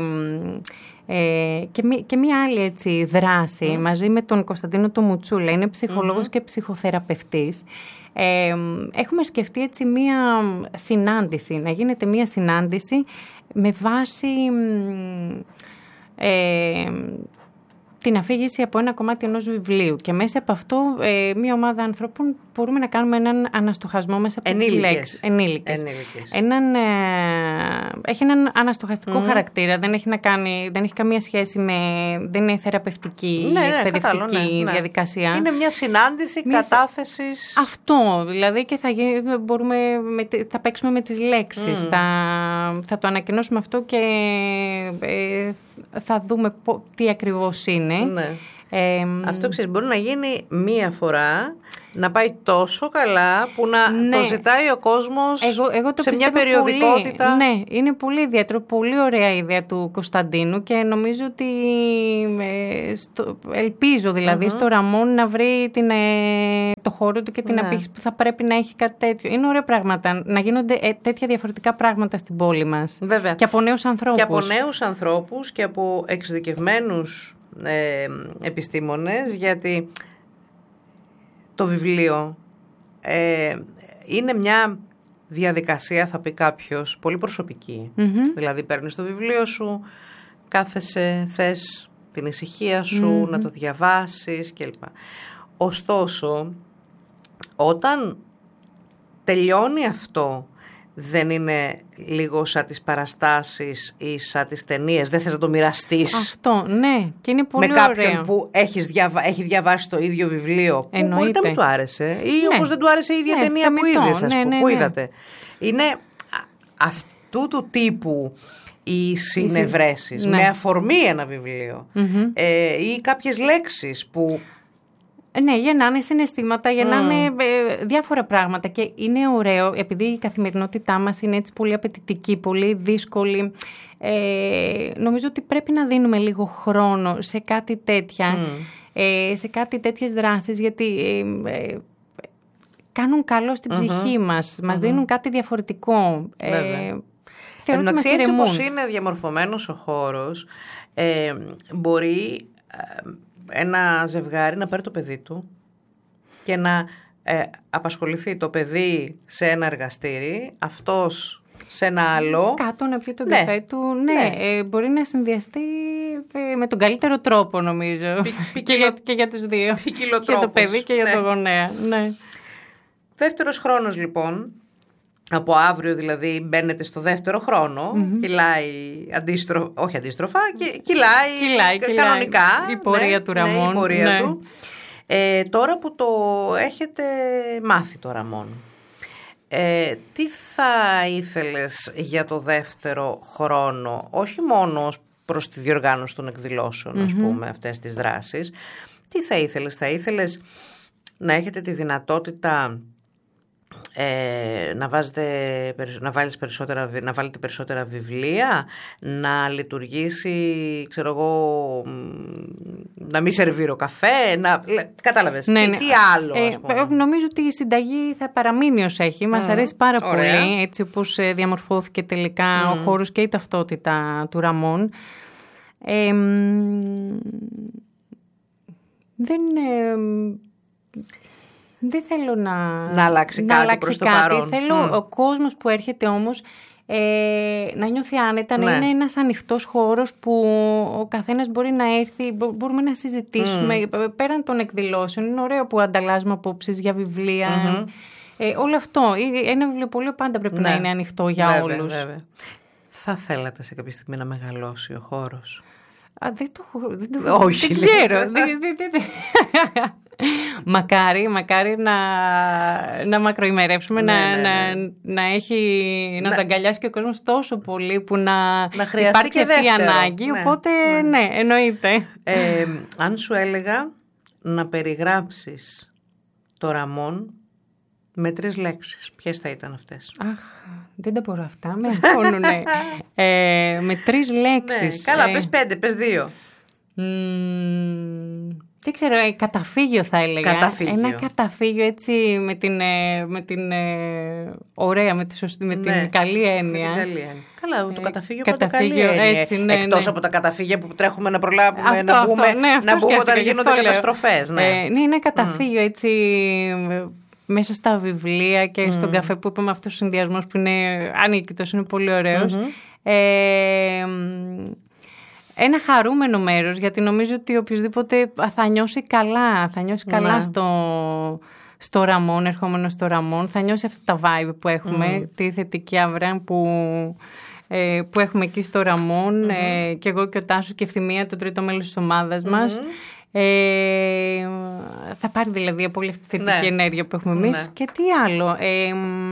ε, και, μη, και μία άλλη έτσι, δράση mm. μαζί με τον Κωνσταντίνο το Μουτσούλα. Είναι ψυχολόγος mm-hmm. και ψυχοθεραπευτής. Ε, έχουμε σκεφτεί έτσι μία συνάντηση. Να γίνεται μία συνάντηση με βάση... Ε, την αφήγηση από ένα κομμάτι ενός βιβλίου. Και μέσα από αυτό, ε, μία ομάδα ανθρώπων μπορούμε να κάνουμε έναν αναστοχασμό μέσα από τις λέξεις. Ενήλικες. Ενήλικες. Έναν, ε, έχει έναν αναστοχαστικό mm. χαρακτήρα. Δεν έχει, να κάνει, δεν έχει καμία σχέση με... Δεν είναι θεραπευτική, ναι, ναι, εκπαιδευτική ναι, ναι. διαδικασία. Είναι μια συνάντηση μια... κατάθεσης... Αυτό. Δηλαδή και θα, γίνει, μπορούμε, με, θα παίξουμε με τις λέξεις. Mm. Θα, θα το ανακοινώσουμε αυτό και... Ε, θα δούμε πο, τι ακριβώς είναι. Ναι. Ε, αυτό ξέρεις, μπορεί να γίνει μία φορά, να πάει τόσο καλά που να ναι. το ζητάει ο κόσμος εγώ, εγώ το σε μια περιοδικότητα. Πολύ, ναι, είναι πολύ ιδιαίτερο, πολύ ωραία ιδέα του Κωνσταντίνου και νομίζω ότι ε, στο, ελπίζω δηλαδή mm-hmm. στο Ραμόν να βρει την, ε, το χώρο του και την ναι. απήχηση που θα πρέπει να έχει κάτι τέτοιο. Είναι ωραία πράγματα, να γίνονται ε, τέτοια διαφορετικά πράγματα στην πόλη μας. Βέβαια. Και από νέους ανθρώπους. Και από νέους ανθρώπους και από εξειδικευμένους Ε, επιστήμονες, γιατί το βιβλίο ε, είναι μια διαδικασία, θα πει κάποιος, πολύ προσωπική. Mm-hmm. Δηλαδή παίρνεις το βιβλίο σου, κάθεσαι, θες την ησυχία σου, mm-hmm. να το διαβάσεις κλπ. Ωστόσο, όταν τελειώνει αυτό, δεν είναι λίγο σαν τις παραστάσεις ή σαν τις ταινίες, δεν θες να το μοιραστείς. Αυτό, ναι, και είναι πολύ με ωραίο. Με κάποιον που έχεις διαβα... έχει διαβάσει το ίδιο βιβλίο, που εννοείται. Μπορεί να μην του άρεσε ή ναι. όπως δεν του άρεσε η ίδια ναι, ταινία θεμητό. που είδες, ας ναι, πούμε, ναι, που ναι. είδατε. Είναι αυτού του τύπου οι συνευρέσεις, ναι. με αφορμή ένα βιβλίο mm-hmm. ε, ή κάποιες λέξεις που... Ναι, γεννάνε συναισθήματα, γεννάνε mm. ε, διάφορα πράγματα και είναι ωραίο, επειδή η καθημερινότητά μας είναι έτσι πολύ απαιτητική, πολύ δύσκολη. Ε, νομίζω ότι πρέπει να δίνουμε λίγο χρόνο σε κάτι τέτοια, mm. ε, σε κάτι τέτοιες δράσεις, γιατί ε, ε, κάνουν καλό στην mm-hmm. ψυχή μας, μας mm-hmm. δίνουν κάτι διαφορετικό. Ε, θεωρώ ότι μας έτσι ηρεμούν. όπως είναι διαμορφωμένος ο χώρος, ε, μπορεί ε, ένα ζευγάρι να πάρει το παιδί του και να ε, απασχοληθεί το παιδί σε ένα εργαστήρι, αυτός σε ένα άλλο. Κάτω να πιει τον ναι. καφέ του. Ναι, ναι. Ε, μπορεί να συνδυαστεί ε, με τον καλύτερο τρόπο, νομίζω. Πι, πι, και, για, και για τους δύο. Για το παιδί και για ναι. το γονέα. Ναι. Δεύτερος χρόνος, λοιπόν. Από αύριο δηλαδή μπαίνετε στο δεύτερο χρόνο, mm-hmm. κυλάει αντίστροφα, όχι αντίστροφα, κυλάει, κυλάει κανονικά. Κυλάει. Η πορεία ναι, του Ραμόν. Ναι, η πορεία ναι. του. Ε, τώρα που το έχετε μάθει το Ραμόν, ε, τι θα ήθελες για το δεύτερο χρόνο, όχι μόνο προς τη διοργάνωση των εκδηλώσεων, mm-hmm. ας πούμε, αυτές τις δράσεις, τι θα ήθελες, θα ήθελες να έχετε τη δυνατότητα Ε, να, βάζετε, να, βάλεις περισσότερα, να βάλετε περισσότερα βιβλία, να λειτουργήσει, ξέρω εγώ, να μην σερβίρω καφέ, να, κατάλαβες, ναι, τι, ναι. τι άλλο, ας πούμε. Ε, νομίζω ότι η συνταγή θα παραμείνει ως έχει, μας mm, αρέσει πάρα ωραία. πολύ, έτσι όπως διαμορφώθηκε τελικά mm. ο χώρος και η ταυτότητα του Ραμόν. Ε, δεν... Ε, Δεν θέλω να, να αλλάξει να κάτι αλλάξει προς το κάτι. παρόν. Θέλω mm. ο κόσμος που έρχεται όμως ε, να νιώθει άνετα, ναι. να είναι ένας ανοιχτός χώρος που ο καθένας μπορεί να έρθει, μπορούμε να συζητήσουμε. Mm. Πέραν των εκδηλώσεων, είναι ωραίο που ανταλλάζουμε απόψεις για βιβλία. Mm-hmm. Ε, όλο αυτό. Ένα βιβλιοπωλείο πάντα πρέπει ναι. να είναι ανοιχτό για βέβαια, όλους. Βέβαια. Θα θέλατε σε κάποια στιγμή να μεγαλώσει ο χώρος? Α, δεν το, δεν το Όχι, δεν ξέρω. δεν, δεν, δεν. Μακάρι, μακάρι να, να μακροημερεύσουμε, ναι, να, ναι, ναι. Να, να έχει, να, να τα αγκαλιάσει και ο κόσμος τόσο πολύ που να, να υπάρξει αυτή η ανάγκη, ναι, οπότε ναι, ναι εννοείται. Ε, αν σου έλεγα να περιγράψεις το Ραμόν με τρεις λέξεις, ποιες θα ήταν αυτές? Αχ, δεν τα μπορώ αυτά, με αγχώνουνε. ε, με τρεις λέξεις. Ναι, καλά, ε, πες πέντε, πες δύο. Μ, δεν ξέρω, ε, καταφύγιο θα έλεγα. Καταφύγιο. Ένα καταφύγιο έτσι με την, ε, με την ε, ωραία, με, τη σωστή, με ναι, την καλή έννοια. Με την καλή έννοια. Καλά, το καταφύγιο, ε, πάντα καλή έννοια. Έτσι, ναι, Εκτός ναι. από τα καταφύγια που τρέχουμε να προλάβουμε, αυτό, να μπούμε, αυτό, ναι, να μπούμε όταν γίνονται καταστροφές. Ναι, ε, ναι, ένα καταφύγιο mm. έτσι... μέσα στα βιβλία και mm. στον καφέ που είπαμε, αυτός ο συνδυασμός που είναι ανίκητος, είναι πολύ ωραίος. Mm-hmm. Ε, ένα χαρούμενο μέρος, γιατί νομίζω ότι οποιοδήποτε θα νιώσει καλά, θα νιώσει καλά mm. στο, στο Ραμόν, ερχόμενο στο Ραμόν, θα νιώσει αυτά τα vibe που έχουμε, mm. τη θετική αύρα που, ε, που έχουμε εκεί στο Ραμόν, mm-hmm. ε, και εγώ και ο Τάσος και Ευθυμία, το τρίτο μέλος της ομάδας mm-hmm. μας. Ε, θα πάρει δηλαδή από όλη αυτή τη θετική ναι. ενέργεια που έχουμε εμείς. Ναι. Και τι άλλο, ε,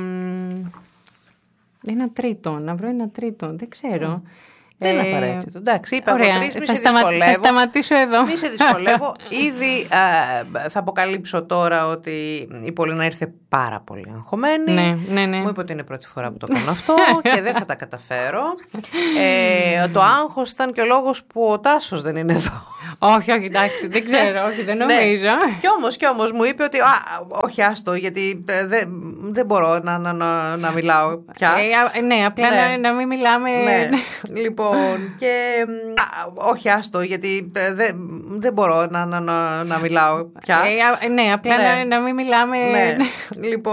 ένα τρίτο, να βρω ένα τρίτο, δεν ξέρω. Mm. Δεν είναι απαραίτητο. Εντάξει, είπα ωραία, από τρεις, μη θα σε σταμα... δυσκολεύω. Θα σταματήσω εδώ. Μη σε δυσκολεύω. Ήδη α, θα αποκαλύψω τώρα ότι η Πολίνα ήρθε πάρα πολύ αγχωμένη. Ναι, ναι, ναι. Μου είπε ότι είναι η πρώτη φορά που το κάνω αυτό και δεν θα τα καταφέρω. Ε, το άγχος ήταν και ο λόγος που ο Τάσος δεν είναι εδώ. Όχι, όχι, εντάξει, δεν ξέρω, όχι, δεν νομίζω. Ναι. Κι όμως, κι όμως μου είπε ότι α, όχι άστο, γιατί δεν δε μπορώ να, να, να, να μιλάω πια. Ε, ναι, απλά ναι. Να, να μην μιλάμε. Ναι. Λοιπόν, και α, όχι άστο, γιατί δεν δε μπορώ να, να, να, να μιλάω πια. Ε, ναι, απλά ναι. Να, να μην μιλάμε. Ναι. Λοιπόν,